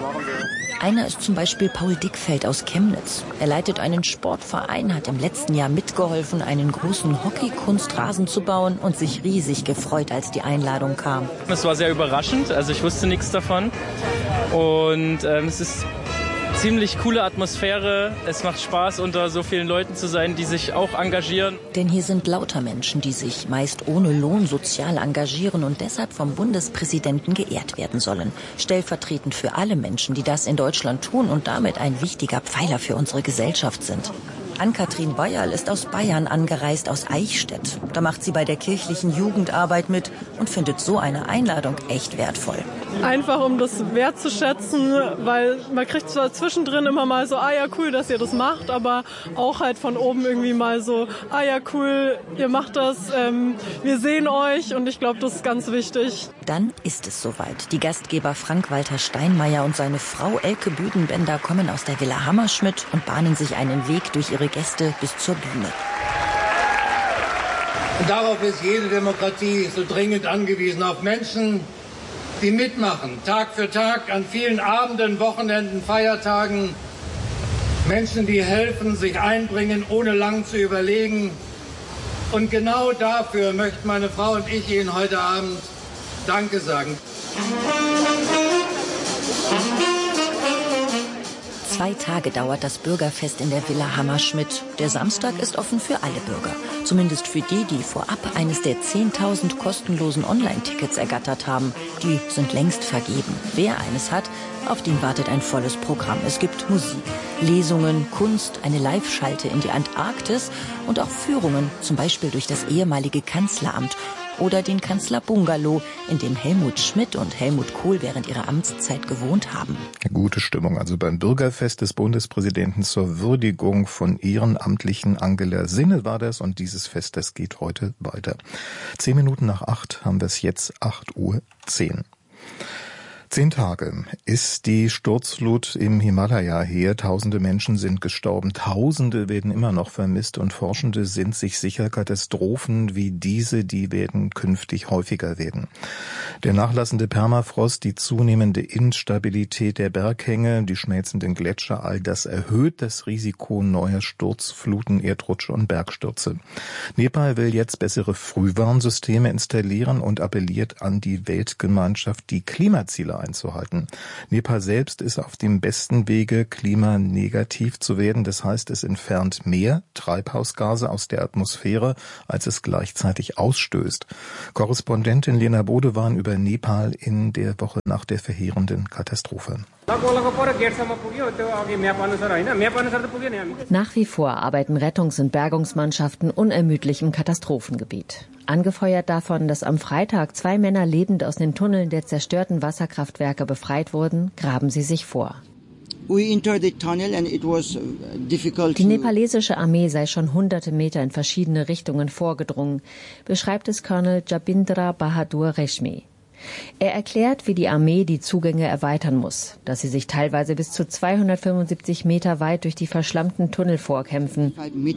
Einer ist zum Beispiel Paul Dickfeld aus Chemnitz. Er leitet einen Sportverein, hat im letzten Jahr mitgeholfen, einen großen Hockey-Kunstrasen zu bauen und sich riesig gefreut, als die Einladung kam. Es war sehr überraschend, also ich wusste nichts davon. Und es ist ziemlich coole Atmosphäre. Es macht Spaß, unter so vielen Leuten zu sein, die sich auch engagieren. Denn hier sind lauter Menschen, die sich meist ohne Lohn sozial engagieren und deshalb vom Bundespräsidenten geehrt werden sollen. Stellvertretend für alle Menschen, die das in Deutschland tun und damit ein wichtiger Pfeiler für unsere Gesellschaft sind. Ann-Kathrin Bayerl ist aus Bayern angereist, aus Eichstätt. Da macht sie bei der kirchlichen Jugendarbeit mit und findet so eine Einladung echt wertvoll. Einfach um das wertzuschätzen, weil man kriegt zwar zwischendrin immer mal so, ja cool, dass ihr das macht, aber auch halt von oben irgendwie mal so, ja cool, ihr macht das, wir sehen euch und ich glaube, das ist ganz wichtig. Dann ist es soweit. Die Gastgeber Frank-Walter Steinmeier und seine Frau Elke Büdenbender kommen aus der Villa Hammerschmidt und bahnen sich einen Weg durch ihre Gäste bis zur Bühne. Und darauf ist jede Demokratie so dringend angewiesen, auf Menschen, die mitmachen, Tag für Tag, an vielen Abenden, Wochenenden, Feiertagen. Menschen, die helfen, sich einbringen, ohne lang zu überlegen. Und genau dafür möchten meine Frau und ich Ihnen heute Abend Danke sagen. 2 Tage dauert das Bürgerfest in der Villa Hammerschmidt. Der Samstag ist offen für alle Bürger. Zumindest für die, die vorab eines der 10.000 kostenlosen Online-Tickets ergattert haben. Die sind längst vergeben. Wer eines hat, auf den wartet ein volles Programm. Es gibt Musik, Lesungen, Kunst, eine Live-Schalte in die Antarktis und auch Führungen, zum Beispiel durch das ehemalige Kanzleramt oder den Kanzlerbungalow, in dem Helmut Schmidt und Helmut Kohl während ihrer Amtszeit gewohnt haben. Gute Stimmung also beim Bürgerfest des Bundespräsidenten zur Würdigung von Ehrenamtlichen. Angela Sinne war das, und dieses Fest, das geht heute weiter. 10 Minuten nach 8 haben wir es jetzt, 8:10 Uhr. 10 Tage ist die Sturzflut im Himalaya her. Tausende Menschen sind gestorben. Tausende werden immer noch vermisst, und Forschende sind sich sicher, Katastrophen wie diese, die werden künftig häufiger werden. Der nachlassende Permafrost, die zunehmende Instabilität der Berghänge, die schmelzenden Gletscher, all das erhöht das Risiko neuer Sturzfluten, Erdrutsche und Bergstürze. Nepal will jetzt bessere Frühwarnsysteme installieren und appelliert an die Weltgemeinschaft, die Klimaziele einzuhalten. Nepal selbst ist auf dem besten Wege, klimanegativ zu werden. Das heißt, es entfernt mehr Treibhausgase aus der Atmosphäre, als es gleichzeitig ausstößt. Korrespondentin Lena Bodewahn über Nepal in der Woche nach der verheerenden Katastrophe. Nach wie vor arbeiten Rettungs- und Bergungsmannschaften unermüdlich im Katastrophengebiet. Angefeuert davon, dass am Freitag 2 Männer lebend aus den Tunneln der zerstörten Wasserkraftwerke befreit wurden, graben sie sich vor. Die nepalesische Armee sei schon hunderte Meter in verschiedene Richtungen vorgedrungen, beschreibt es Colonel Jabindra Bahadur Reshmi. Er erklärt, wie die Armee die Zugänge erweitern muss, dass sie sich teilweise bis zu 275 Meter weit durch die verschlammten Tunnel vorkämpfen.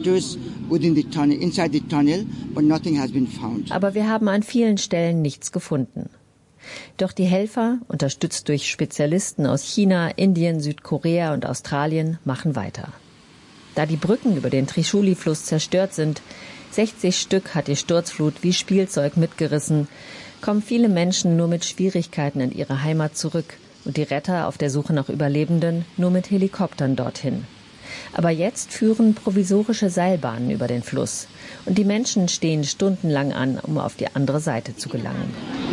Aber wir haben an vielen Stellen nichts gefunden. Doch die Helfer, unterstützt durch Spezialisten aus China, Indien, Südkorea und Australien, machen weiter. Da die Brücken über den Trishuli-Fluss zerstört sind, 60 Stück hat die Sturzflut wie Spielzeug mitgerissen, kommen viele Menschen nur mit Schwierigkeiten in ihre Heimat zurück und die Retter auf der Suche nach Überlebenden nur mit Helikoptern dorthin. Aber jetzt führen provisorische Seilbahnen über den Fluss und die Menschen stehen stundenlang an, um auf die andere Seite zu gelangen.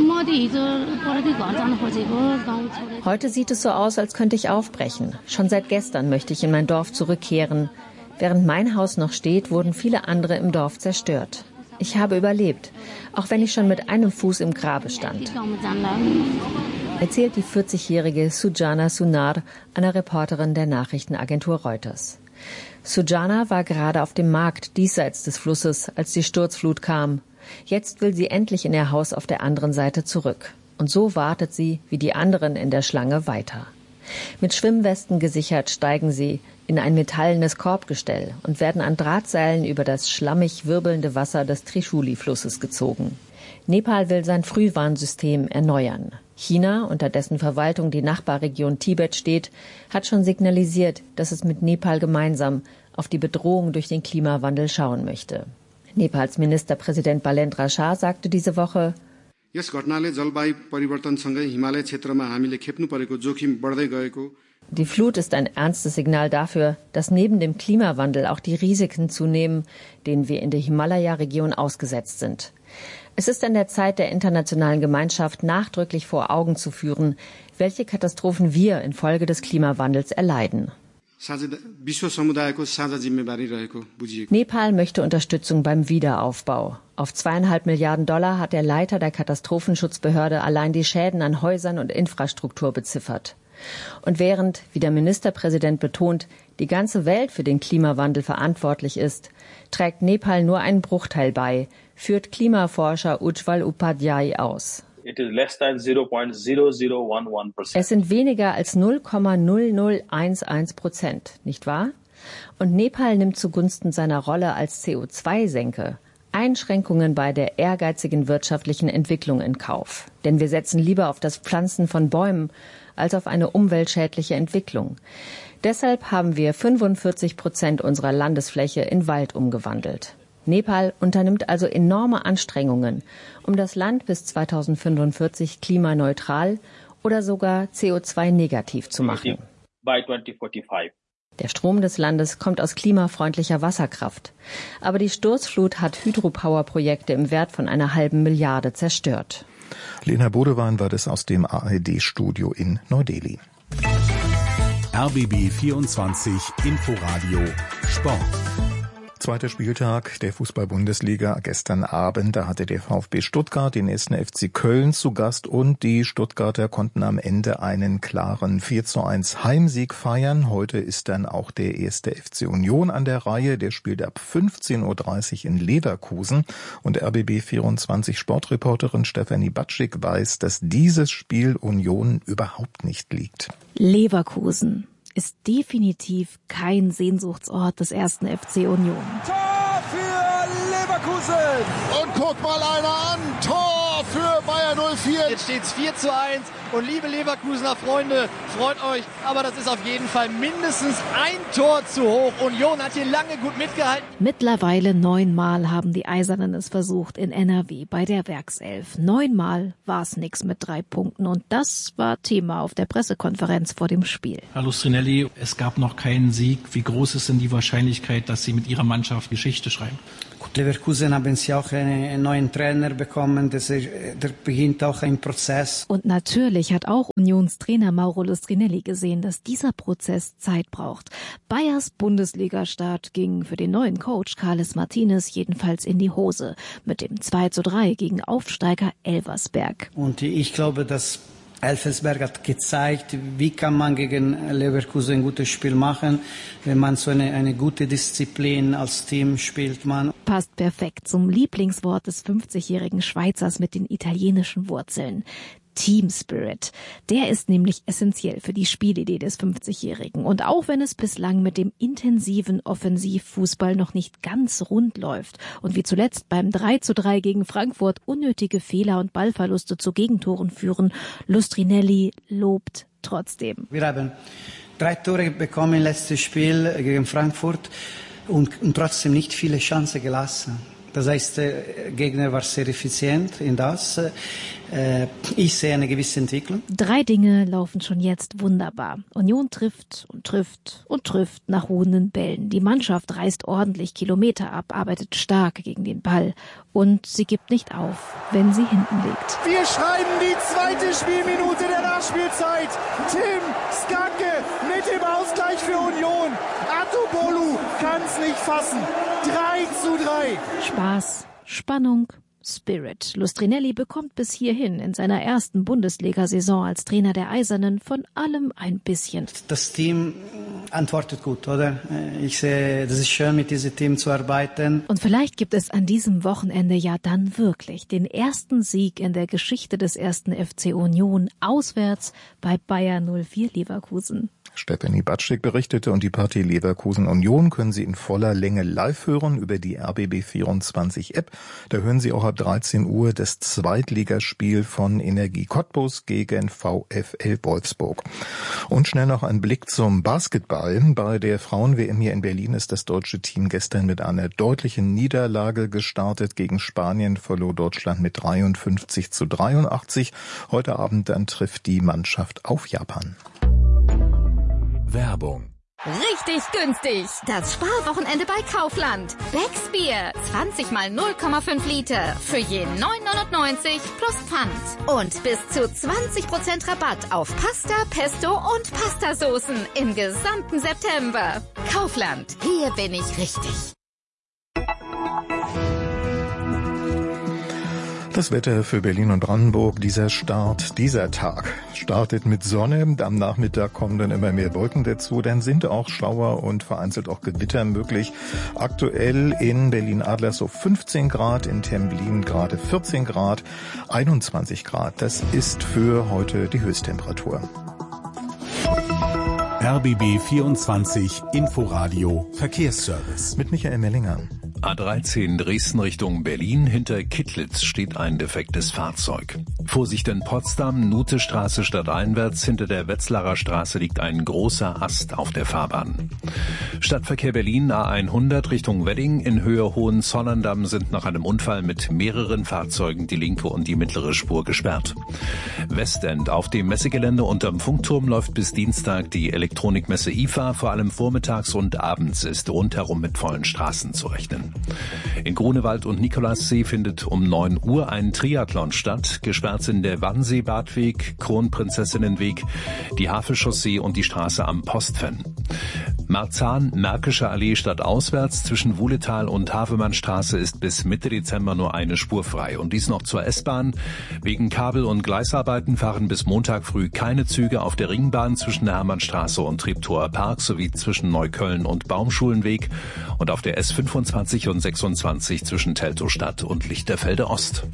Heute sieht es so aus, als könnte ich aufbrechen. Schon seit gestern möchte ich in mein Dorf zurückkehren. Während mein Haus noch steht, wurden viele andere im Dorf zerstört. Ich habe überlebt, auch wenn ich schon mit einem Fuß im Grabe stand, erzählt die 40-jährige Sujana Sunar einer Reporterin der Nachrichtenagentur Reuters. Sujana war gerade auf dem Markt diesseits des Flusses, als die Sturzflut kam. Jetzt will sie endlich in ihr Haus auf der anderen Seite zurück. Und so wartet sie, wie die anderen in der Schlange, weiter. Mit Schwimmwesten gesichert steigen sie in ein metallenes Korbgestell und werden an Drahtseilen über das schlammig wirbelnde Wasser des Trishuli-Flusses gezogen. Nepal will sein Frühwarnsystem erneuern. China, unter dessen Verwaltung die Nachbarregion Tibet steht, hat schon signalisiert, dass es mit Nepal gemeinsam auf die Bedrohung durch den Klimawandel schauen möchte. Nepals Ministerpräsident Balendra Shah sagte diese Woche: Die Flut ist ein ernstes Signal dafür, dass neben dem Klimawandel auch die Risiken zunehmen, denen wir in der Himalaya-Region ausgesetzt sind. Es ist an der Zeit, der internationalen Gemeinschaft nachdrücklich vor Augen zu führen, welche Katastrophen wir infolge des Klimawandels erleiden. Nepal möchte Unterstützung beim Wiederaufbau. Auf $2,5 Milliarden hat der Leiter der Katastrophenschutzbehörde allein die Schäden an Häusern und Infrastruktur beziffert. Und während, wie der Ministerpräsident betont, die ganze Welt für den Klimawandel verantwortlich ist, trägt Nepal nur einen Bruchteil bei, führt Klimaforscher Ujjwal Upadhyay aus. Es sind weniger als 0,0011%, nicht wahr? Und Nepal nimmt zugunsten seiner Rolle als CO2-Senke Einschränkungen bei der ehrgeizigen wirtschaftlichen Entwicklung in Kauf. Denn wir setzen lieber auf das Pflanzen von Bäumen als auf eine umweltschädliche Entwicklung. Deshalb haben wir 45% unserer Landesfläche in Wald umgewandelt. Nepal unternimmt also enorme Anstrengungen, um das Land bis 2045 klimaneutral oder sogar CO2-negativ zu machen. Der Strom des Landes kommt aus klimafreundlicher Wasserkraft. Aber die Sturzflut hat Hydropower-Projekte im Wert von $1,5 Milliarden zerstört. Lena Bodewahn war das aus dem ARD-Studio in Neu-Delhi. RBB 24 Inforadio Sport. Zweiter Spieltag der Fußball-Bundesliga gestern Abend. Da hatte der VfB Stuttgart den 1. FC Köln zu Gast und die Stuttgarter konnten am Ende einen klaren 4:1 Heimsieg feiern. Heute ist dann auch der 1. FC Union an der Reihe. Der spielt ab 15:30 Uhr in Leverkusen. Und RBB24 Sportreporterin Stefanie Batschik weiß, dass dieses Spiel Union überhaupt nicht liegt. Leverkusen ist definitiv kein Sehnsuchtsort des 1. FC Union. Tor für Leverkusen! Und guck mal einer an! Tor für Bayer 04! Jetzt steht's 4:1 und liebe Leverkusener Freunde, freut euch, aber das ist auf jeden Fall mindestens ein Tor zu hoch. Union hat hier lange gut mitgehalten. Mittlerweile 9-mal haben die Eisernen es versucht in NRW bei der Werkself. 9-mal war es nix mit 3 Punkten und das war Thema auf der Pressekonferenz vor dem Spiel. Herr Lustrinelli, es gab noch keinen Sieg. Wie groß ist denn die Wahrscheinlichkeit, dass Sie mit Ihrer Mannschaft Geschichte schreiben? Gut, Leverkusen haben sie auch einen neuen Trainer bekommen. Der beginnt auch ein Prozess. Und natürlich hat auch Unionstrainer Mauro Lustrinelli gesehen, dass dieser Prozess Zeit braucht. Bayers Bundesliga-Start ging für den neuen Coach Carles Martinez jedenfalls in die Hose mit dem 2:3 gegen Aufsteiger Elversberg. Und ich glaube, dass Elversberg hat gezeigt, wie kann man gegen Leverkusen ein gutes Spiel machen, wenn man so eine gute Disziplin als Team spielt. Passt perfekt zum Lieblingswort des 50-jährigen Schweizers mit den italienischen Wurzeln. Team Spirit. Der ist nämlich essentiell für die Spielidee des 50-Jährigen. Und auch wenn es bislang mit dem intensiven Offensivfußball noch nicht ganz rund läuft und wie zuletzt beim 3:3 gegen Frankfurt unnötige Fehler und Ballverluste zu Gegentoren führen, Lustrinelli lobt trotzdem. Wir haben 3 Tore bekommen im letzten Spiel gegen Frankfurt und trotzdem nicht viele Chancen gelassen. Das heißt, der Gegner war sehr effizient in das. Ich sehe eine gewisse Entwicklung. 3 Dinge laufen schon jetzt wunderbar. Union trifft und trifft und trifft nach ruhenden Bällen. Die Mannschaft reißt ordentlich Kilometer ab, arbeitet stark gegen den Ball. Und sie gibt nicht auf, wenn sie hinten liegt. Wir schreiben die 2. Spielminute der Nachspielzeit. Tim Skake mit dem Ausgleich für Union. Atubolu kann's nicht fassen. 3:3. Spaß, Spannung, Spirit. Lustrinelli bekommt bis hierhin in seiner ersten Bundesliga-Saison als Trainer der Eisernen von allem ein bisschen. Das Team antwortet gut, oder? Ich sehe, das ist schön, mit diesem Team zu arbeiten. Und vielleicht gibt es an diesem Wochenende ja dann wirklich den ersten Sieg in der Geschichte des 1. FC Union auswärts bei Bayer 04 Leverkusen. Stefanie Batschik berichtete und die Partie Leverkusen-Union können Sie in voller Länge live hören über die RBB24-App. Da hören Sie auch ab 13 Uhr das Zweitligaspiel von Energie Cottbus gegen VfL Wolfsburg. Und schnell noch ein Blick zum Basketball. Bei der Frauen-WM hier in Berlin ist das deutsche Team gestern mit einer deutlichen Niederlage gestartet. Gegen Spanien verlor Deutschland mit 53:83. Heute Abend dann trifft die Mannschaft auf Japan. Werbung. Richtig günstig. Das Sparwochenende bei Kaufland. Becks Bier. 20 mal 0,5 Liter. Für je 9,99 plus Pfand. Und bis zu 20% Rabatt auf Pasta, Pesto und Pastasoßen im gesamten September. Kaufland. Hier bin ich richtig. Das Wetter für Berlin und Brandenburg, dieser Tag startet mit Sonne. Am Nachmittag kommen dann immer mehr Wolken dazu. Dann sind auch Schauer und vereinzelt auch Gewitter möglich. Aktuell in Berlin-Adlershof 15 Grad, in Templin gerade 14 Grad, 21 Grad. Das ist für heute die Höchsttemperatur. RBB 24 Inforadio Verkehrsservice. Mit Michael Mellinger. A13 Dresden Richtung Berlin. Hinter Kittlitz steht ein defektes Fahrzeug. Vorsicht in Potsdam, Nutestraße stadteinwärts. Hinter der Wetzlarer Straße liegt ein großer Ast auf der Fahrbahn. Stadtverkehr Berlin A100 Richtung Wedding. In Höhe Hohenzollern-Damm sind nach einem Unfall mit mehreren Fahrzeugen die linke und die mittlere Spur gesperrt. Westend auf dem Messegelände unterm Funkturm läuft bis Dienstag die Elektronikmesse IFA. Vor allem vormittags und abends ist rundherum mit vollen Straßen zu rechnen. In Grunewald und Nikolassee findet um 9 Uhr ein Triathlon statt. Gesperrt sind der Wannsee-Badweg, Kronprinzessinnenweg, die Havelchaussee und die Straße am Postfen. Marzahn, Märkische Allee stadtauswärts zwischen Wuhletal und Havemannstraße ist bis Mitte Dezember nur eine Spur frei. Und dies noch zur S-Bahn. Wegen Kabel- und Gleisarbeiten fahren bis Montag früh keine Züge auf der Ringbahn zwischen der Hermannstraße und Treptower Park sowie zwischen Neukölln und Baumschulenweg und auf der S25 und 26 zwischen Teltowstadt und Lichterfelde Ost.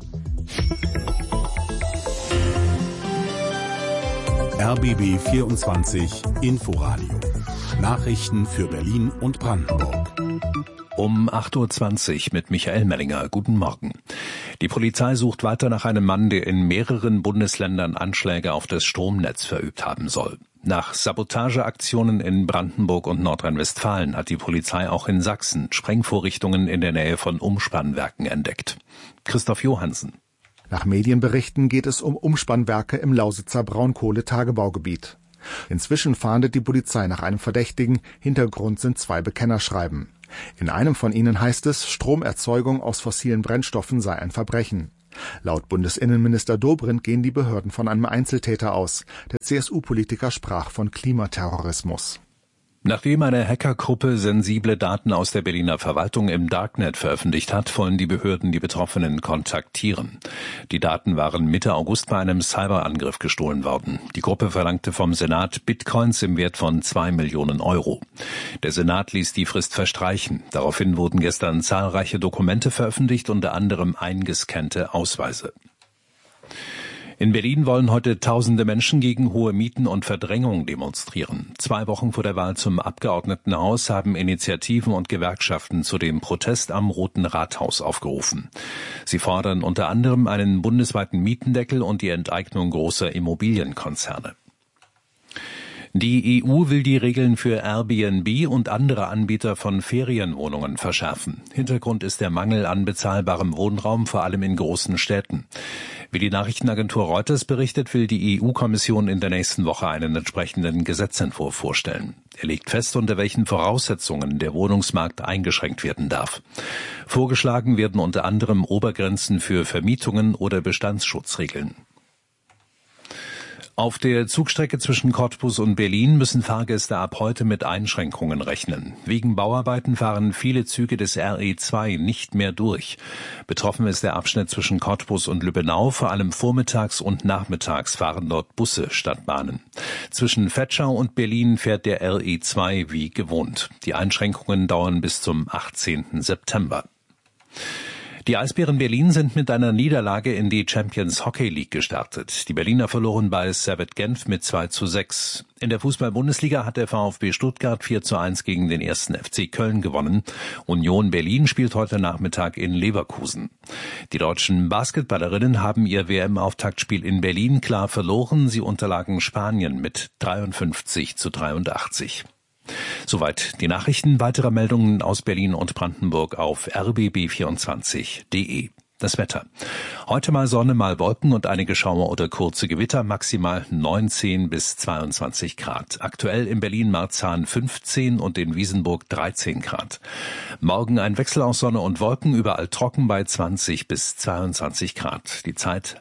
RBB 24 Inforadio. Nachrichten für Berlin und Brandenburg. Um 8.20 Uhr mit Michael Mellinger. Guten Morgen. Die Polizei sucht weiter nach einem Mann, der in mehreren Bundesländern Anschläge auf das Stromnetz verübt haben soll. Nach Sabotageaktionen in Brandenburg und Nordrhein-Westfalen hat die Polizei auch in Sachsen Sprengvorrichtungen in der Nähe von Umspannwerken entdeckt. Christoph Johansen. Nach Medienberichten geht es um Umspannwerke im Lausitzer Braunkohletagebaugebiet. Inzwischen fahndet die Polizei nach einem Verdächtigen. Hintergrund sind 2 Bekennerschreiben. In einem von ihnen heißt es, Stromerzeugung aus fossilen Brennstoffen sei ein Verbrechen. Laut Bundesinnenminister Dobrindt gehen die Behörden von einem Einzeltäter aus. Der CSU-Politiker sprach von Klimaterrorismus. Nachdem eine Hackergruppe sensible Daten aus der Berliner Verwaltung im Darknet veröffentlicht hat, wollen die Behörden die Betroffenen kontaktieren. Die Daten waren Mitte August bei einem Cyberangriff gestohlen worden. Die Gruppe verlangte vom Senat Bitcoins im Wert von 2 Millionen Euro. Der Senat ließ die Frist verstreichen. Daraufhin wurden gestern zahlreiche Dokumente veröffentlicht, unter anderem eingescannte Ausweise. In Berlin wollen heute tausende Menschen gegen hohe Mieten und Verdrängung demonstrieren. 2 Wochen vor der Wahl zum Abgeordnetenhaus haben Initiativen und Gewerkschaften zu dem Protest am Roten Rathaus aufgerufen. Sie fordern unter anderem einen bundesweiten Mietendeckel und die Enteignung großer Immobilienkonzerne. Die EU will die Regeln für Airbnb und andere Anbieter von Ferienwohnungen verschärfen. Hintergrund ist der Mangel an bezahlbarem Wohnraum, vor allem in großen Städten. Wie die Nachrichtenagentur Reuters berichtet, will die EU-Kommission in der nächsten Woche einen entsprechenden Gesetzentwurf vorstellen. Er legt fest, unter welchen Voraussetzungen der Wohnungsmarkt eingeschränkt werden darf. Vorgeschlagen werden unter anderem Obergrenzen für Vermietungen oder Bestandsschutzregeln. Auf der Zugstrecke zwischen Cottbus und Berlin müssen Fahrgäste ab heute mit Einschränkungen rechnen. Wegen Bauarbeiten fahren viele Züge des RE2 nicht mehr durch. Betroffen ist der Abschnitt zwischen Cottbus und Lübbenau. Vor allem vormittags und nachmittags fahren dort Busse statt Bahnen. Zwischen Vetschau und Berlin fährt der RE2 wie gewohnt. Die Einschränkungen dauern bis zum 18. September. Die Eisbären Berlin sind mit einer Niederlage in die Champions Hockey League gestartet. Die Berliner verloren bei Servette Genf mit 2:6. In der Fußball-Bundesliga hat der VfB Stuttgart 4:1 gegen den 1. FC Köln gewonnen. Union Berlin spielt heute Nachmittag in Leverkusen. Die deutschen Basketballerinnen haben ihr WM-Auftaktspiel in Berlin klar verloren. Sie unterlagen Spanien mit 53:83. Soweit die Nachrichten. Weitere Meldungen aus Berlin und Brandenburg auf rbb24.de. Das Wetter. Heute mal Sonne, mal Wolken und einige Schauer oder kurze Gewitter, maximal 19 bis 22 Grad. Aktuell in Berlin-Marzahn 15 und in Wiesenburg 13 Grad. Morgen ein Wechsel aus Sonne und Wolken, überall trocken bei 20 bis 22 Grad. Die Zeit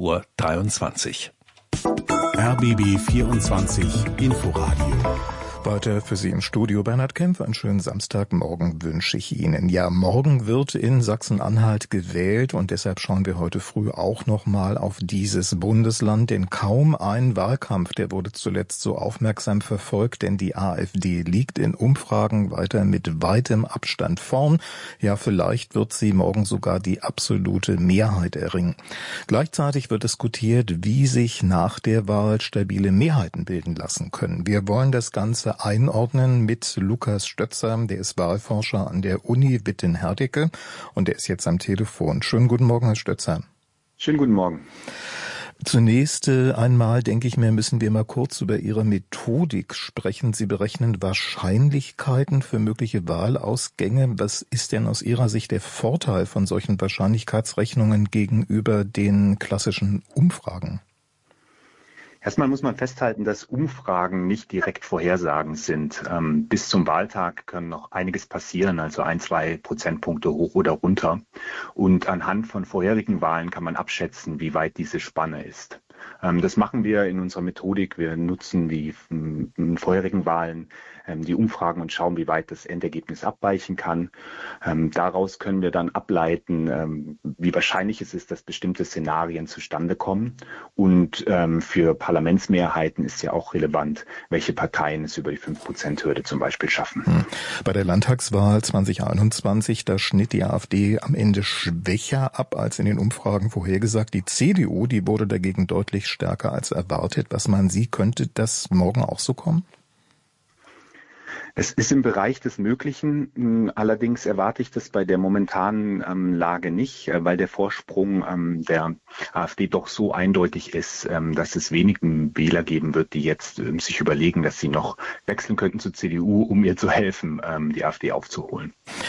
8:23 Uhr. RBB 24 Inforadio. Weiter für Sie im Studio Bernhard Kempf. Einen schönen Samstagmorgen wünsche ich Ihnen. Ja, morgen wird in Sachsen-Anhalt gewählt und deshalb schauen wir heute früh auch nochmal auf dieses Bundesland, denn kaum ein Wahlkampf, der wurde zuletzt so aufmerksam verfolgt, denn die AfD liegt in Umfragen weiter mit weitem Abstand vorn. Ja, vielleicht wird sie morgen sogar die absolute Mehrheit erringen. Gleichzeitig wird diskutiert, wie sich nach der Wahl stabile Mehrheiten bilden lassen können. Wir wollen das Ganze einordnen mit Lukas Stötzer, der ist Wahlforscher an der Uni Witten-Herdecke und der ist jetzt am Telefon. Schönen guten Morgen, Herr Stötzer. Schönen guten Morgen. Zunächst einmal, denke ich mir, müssen wir mal kurz über Ihre Methodik sprechen. Sie berechnen Wahrscheinlichkeiten für mögliche Wahlausgänge. Was ist denn aus Ihrer Sicht der Vorteil von solchen Wahrscheinlichkeitsrechnungen gegenüber den klassischen Umfragen? Erstmal muss man festhalten, dass Umfragen nicht direkt vorhersagend sind. Bis zum Wahltag können noch einiges passieren, also 1-2 Prozentpunkte hoch oder runter. Und anhand von vorherigen Wahlen kann man abschätzen, wie weit diese Spanne ist. Das machen wir in unserer Methodik. Wir nutzen wie in vorherigen Wahlen die Umfragen und schauen, wie weit das Endergebnis abweichen kann. Daraus können wir dann ableiten, wie wahrscheinlich es ist, dass bestimmte Szenarien zustande kommen. Und für Parlamentsmehrheiten ist ja auch relevant, welche Parteien es über die 5%-Hürde zum Beispiel schaffen. Bei der Landtagswahl 2021, da schnitt die AfD am Ende schwächer ab als in den Umfragen vorhergesagt. Die CDU, die wurde dagegen deutlich stärker als erwartet. Was meinen Sie, könnte das morgen auch so kommen? Es ist im Bereich des Möglichen. Allerdings erwarte ich das bei der momentanen Lage nicht, weil der Vorsprung der AfD doch so eindeutig ist, dass es wenigen Wähler geben wird, die jetzt sich überlegen, dass sie noch wechseln könnten zur CDU, um ihr zu helfen, die AfD aufzuholen.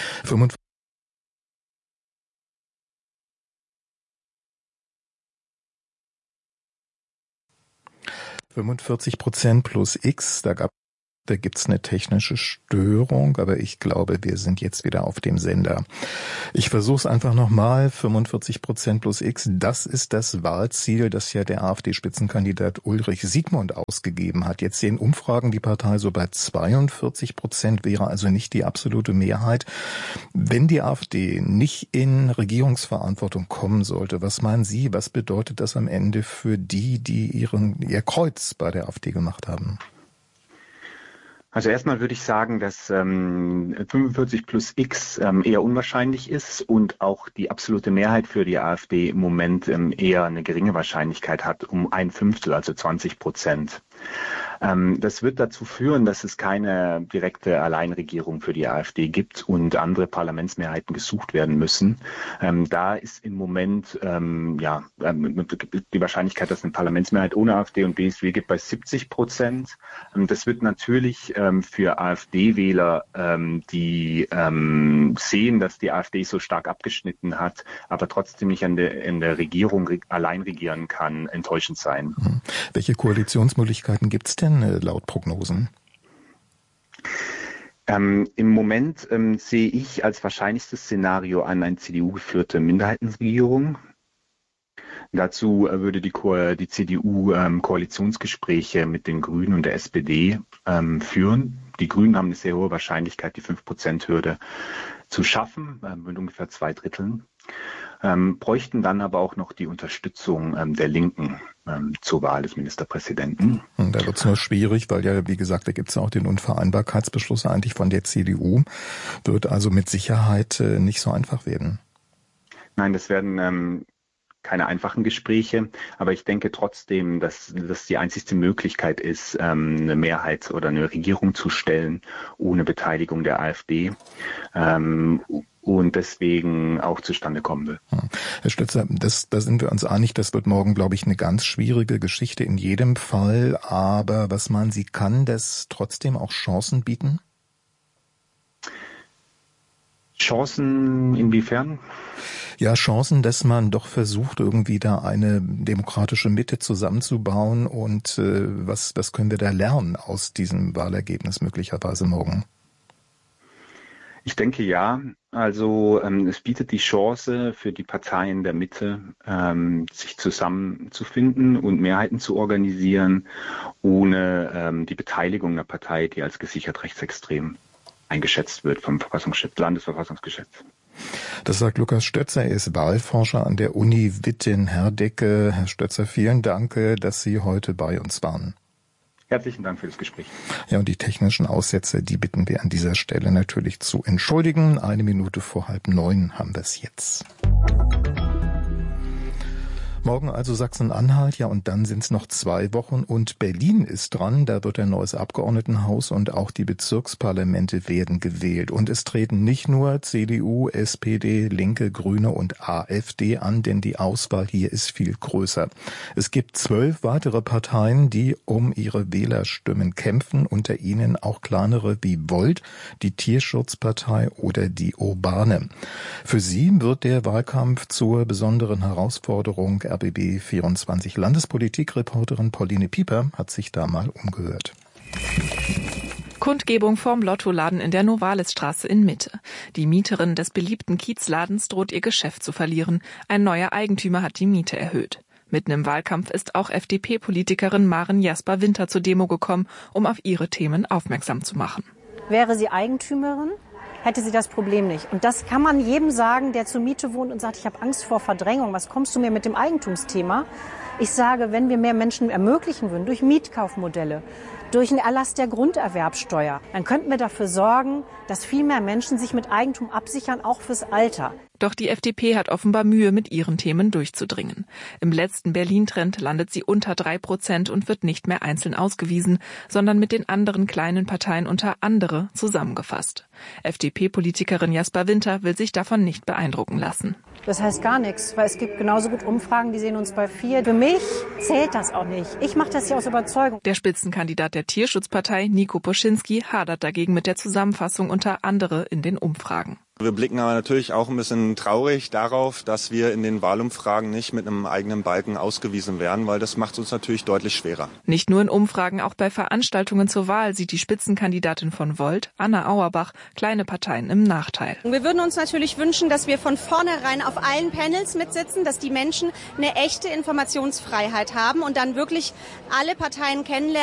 45% plus X, da gibt's eine technische Störung, aber ich glaube, wir sind jetzt wieder auf dem Sender. Ich versuche es einfach nochmal. 45% plus X, das ist das Wahlziel, das ja der AfD-Spitzenkandidat Ulrich Siegmund ausgegeben hat. Jetzt sehen Umfragen die Partei so bei 42%, wäre also nicht die absolute Mehrheit. Wenn die AfD nicht in Regierungsverantwortung kommen sollte, was meinen Sie, was bedeutet das am Ende für die ihr Kreuz bei der AfD gemacht haben? Also erstmal würde ich sagen, dass 45 plus X eher unwahrscheinlich ist und auch die absolute Mehrheit für die AfD im Moment eher eine geringe Wahrscheinlichkeit hat, um 1/5, also 20%. Das wird dazu führen, dass es keine direkte Alleinregierung für die AfD gibt und andere Parlamentsmehrheiten gesucht werden müssen. Da ist im Moment die Wahrscheinlichkeit, dass es eine Parlamentsmehrheit ohne AfD und BSW gibt, bei 70%. Das wird natürlich für AfD-Wähler, die sehen, dass die AfD so stark abgeschnitten hat, aber trotzdem nicht in der Regierung allein regieren kann, enttäuschend sein. Welche Koalitionsmöglichkeiten gibt es denn laut Prognosen? Im Moment sehe ich als wahrscheinlichstes Szenario an eine CDU-geführte Minderheitenregierung. Dazu würde die CDU Koalitionsgespräche mit den Grünen und der SPD führen. Die Grünen haben eine sehr hohe Wahrscheinlichkeit, die 5%-Hürde zu schaffen, mit ungefähr 2/3. Bräuchten dann aber auch noch die Unterstützung der Linken zur Wahl des Ministerpräsidenten. Und da wird es nur schwierig, weil ja, wie gesagt, da gibt es ja auch den Unvereinbarkeitsbeschluss eigentlich von der CDU. Wird also mit Sicherheit nicht so einfach werden. Nein, das werden keine einfachen Gespräche, aber ich denke trotzdem, dass das die einzigste Möglichkeit ist, eine Mehrheit oder eine Regierung zu stellen, ohne Beteiligung der AfD. Und deswegen auch zustande kommen will. Herr Stötzer, da sind wir uns einig, das wird morgen, glaube ich, eine ganz schwierige Geschichte in jedem Fall. Aber was meinen Sie, kann das trotzdem auch Chancen bieten? Chancen inwiefern? Ja, Chancen, dass man doch versucht, irgendwie da eine demokratische Mitte zusammenzubauen. Und was können wir da lernen aus diesem Wahlergebnis möglicherweise morgen? Ich denke ja. Also es bietet die Chance für die Parteien der Mitte, sich zusammenzufinden und Mehrheiten zu organisieren, ohne die Beteiligung der Partei, die als gesichert rechtsextrem eingeschätzt wird vom Landesverfassungsgesetz. Das sagt Lukas Stötzer, er ist Wahlforscher an der Uni Witten-Herdecke. Herr Stötzer, vielen Dank, dass Sie heute bei uns waren. Herzlichen Dank für das Gespräch. Ja, und die technischen Aussätze, die bitten wir an dieser Stelle natürlich zu entschuldigen. 1 vor 8:30 haben wir es jetzt. Morgen also Sachsen-Anhalt, ja, und dann sind es noch 2 Wochen und Berlin ist dran. Da wird ein neues Abgeordnetenhaus und auch die Bezirksparlamente werden gewählt. Und es treten nicht nur CDU, SPD, Linke, Grüne und AfD an, denn die Auswahl hier ist viel größer. Es gibt 12 weitere Parteien, die um ihre Wählerstimmen kämpfen, unter ihnen auch kleinere wie Volt, die Tierschutzpartei oder die Urbane. Für sie wird der Wahlkampf zur besonderen Herausforderung. RBB 24 Landespolitik-Reporterin Pauline Pieper hat sich da mal umgehört. Kundgebung vorm Lottoladen in der Novalisstraße in Mitte. Die Mieterin des beliebten Kiezladens droht ihr Geschäft zu verlieren. Ein neuer Eigentümer hat die Miete erhöht. Mitten im Wahlkampf ist auch FDP-Politikerin Maren Jasper-Winter zur Demo gekommen, um auf ihre Themen aufmerksam zu machen. Wäre sie Eigentümerin, hätte sie das Problem nicht. Und das kann man jedem sagen, der zur Miete wohnt und sagt, ich habe Angst vor Verdrängung. Was kommst du mir mit dem Eigentumsthema? Ich sage, wenn wir mehr Menschen ermöglichen würden, durch Mietkaufmodelle, durch einen Erlass der Grunderwerbsteuer, dann könnten wir dafür sorgen, dass viel mehr Menschen sich mit Eigentum absichern, auch fürs Alter. Doch die FDP hat offenbar Mühe, mit ihren Themen durchzudringen. Im letzten Berlin-Trend landet sie unter 3% und wird nicht mehr einzeln ausgewiesen, sondern mit den anderen kleinen Parteien unter andere zusammengefasst. FDP-Politikerin Jasper-Winter will sich davon nicht beeindrucken lassen. Das heißt gar nichts, weil es gibt genauso gut Umfragen, die sehen uns bei 4. Für mich zählt das auch nicht. Ich mache das hier aus Überzeugung. Der Spitzenkandidat der Tierschutzpartei, Nico Poschinski, hadert dagegen mit der Zusammenfassung unter andere in den Umfragen. Wir blicken aber natürlich auch ein bisschen traurig darauf, dass wir in den Wahlumfragen nicht mit einem eigenen Balken ausgewiesen werden, weil das macht es uns natürlich deutlich schwerer. Nicht nur in Umfragen, auch bei Veranstaltungen zur Wahl sieht die Spitzenkandidatin von Volt, Anna Auerbach, kleine Parteien im Nachteil. Wir würden uns natürlich wünschen, dass wir von vornherein auf allen Panels mitsitzen, dass die Menschen eine echte Informationsfreiheit haben und dann wirklich alle Parteien kennenlernen.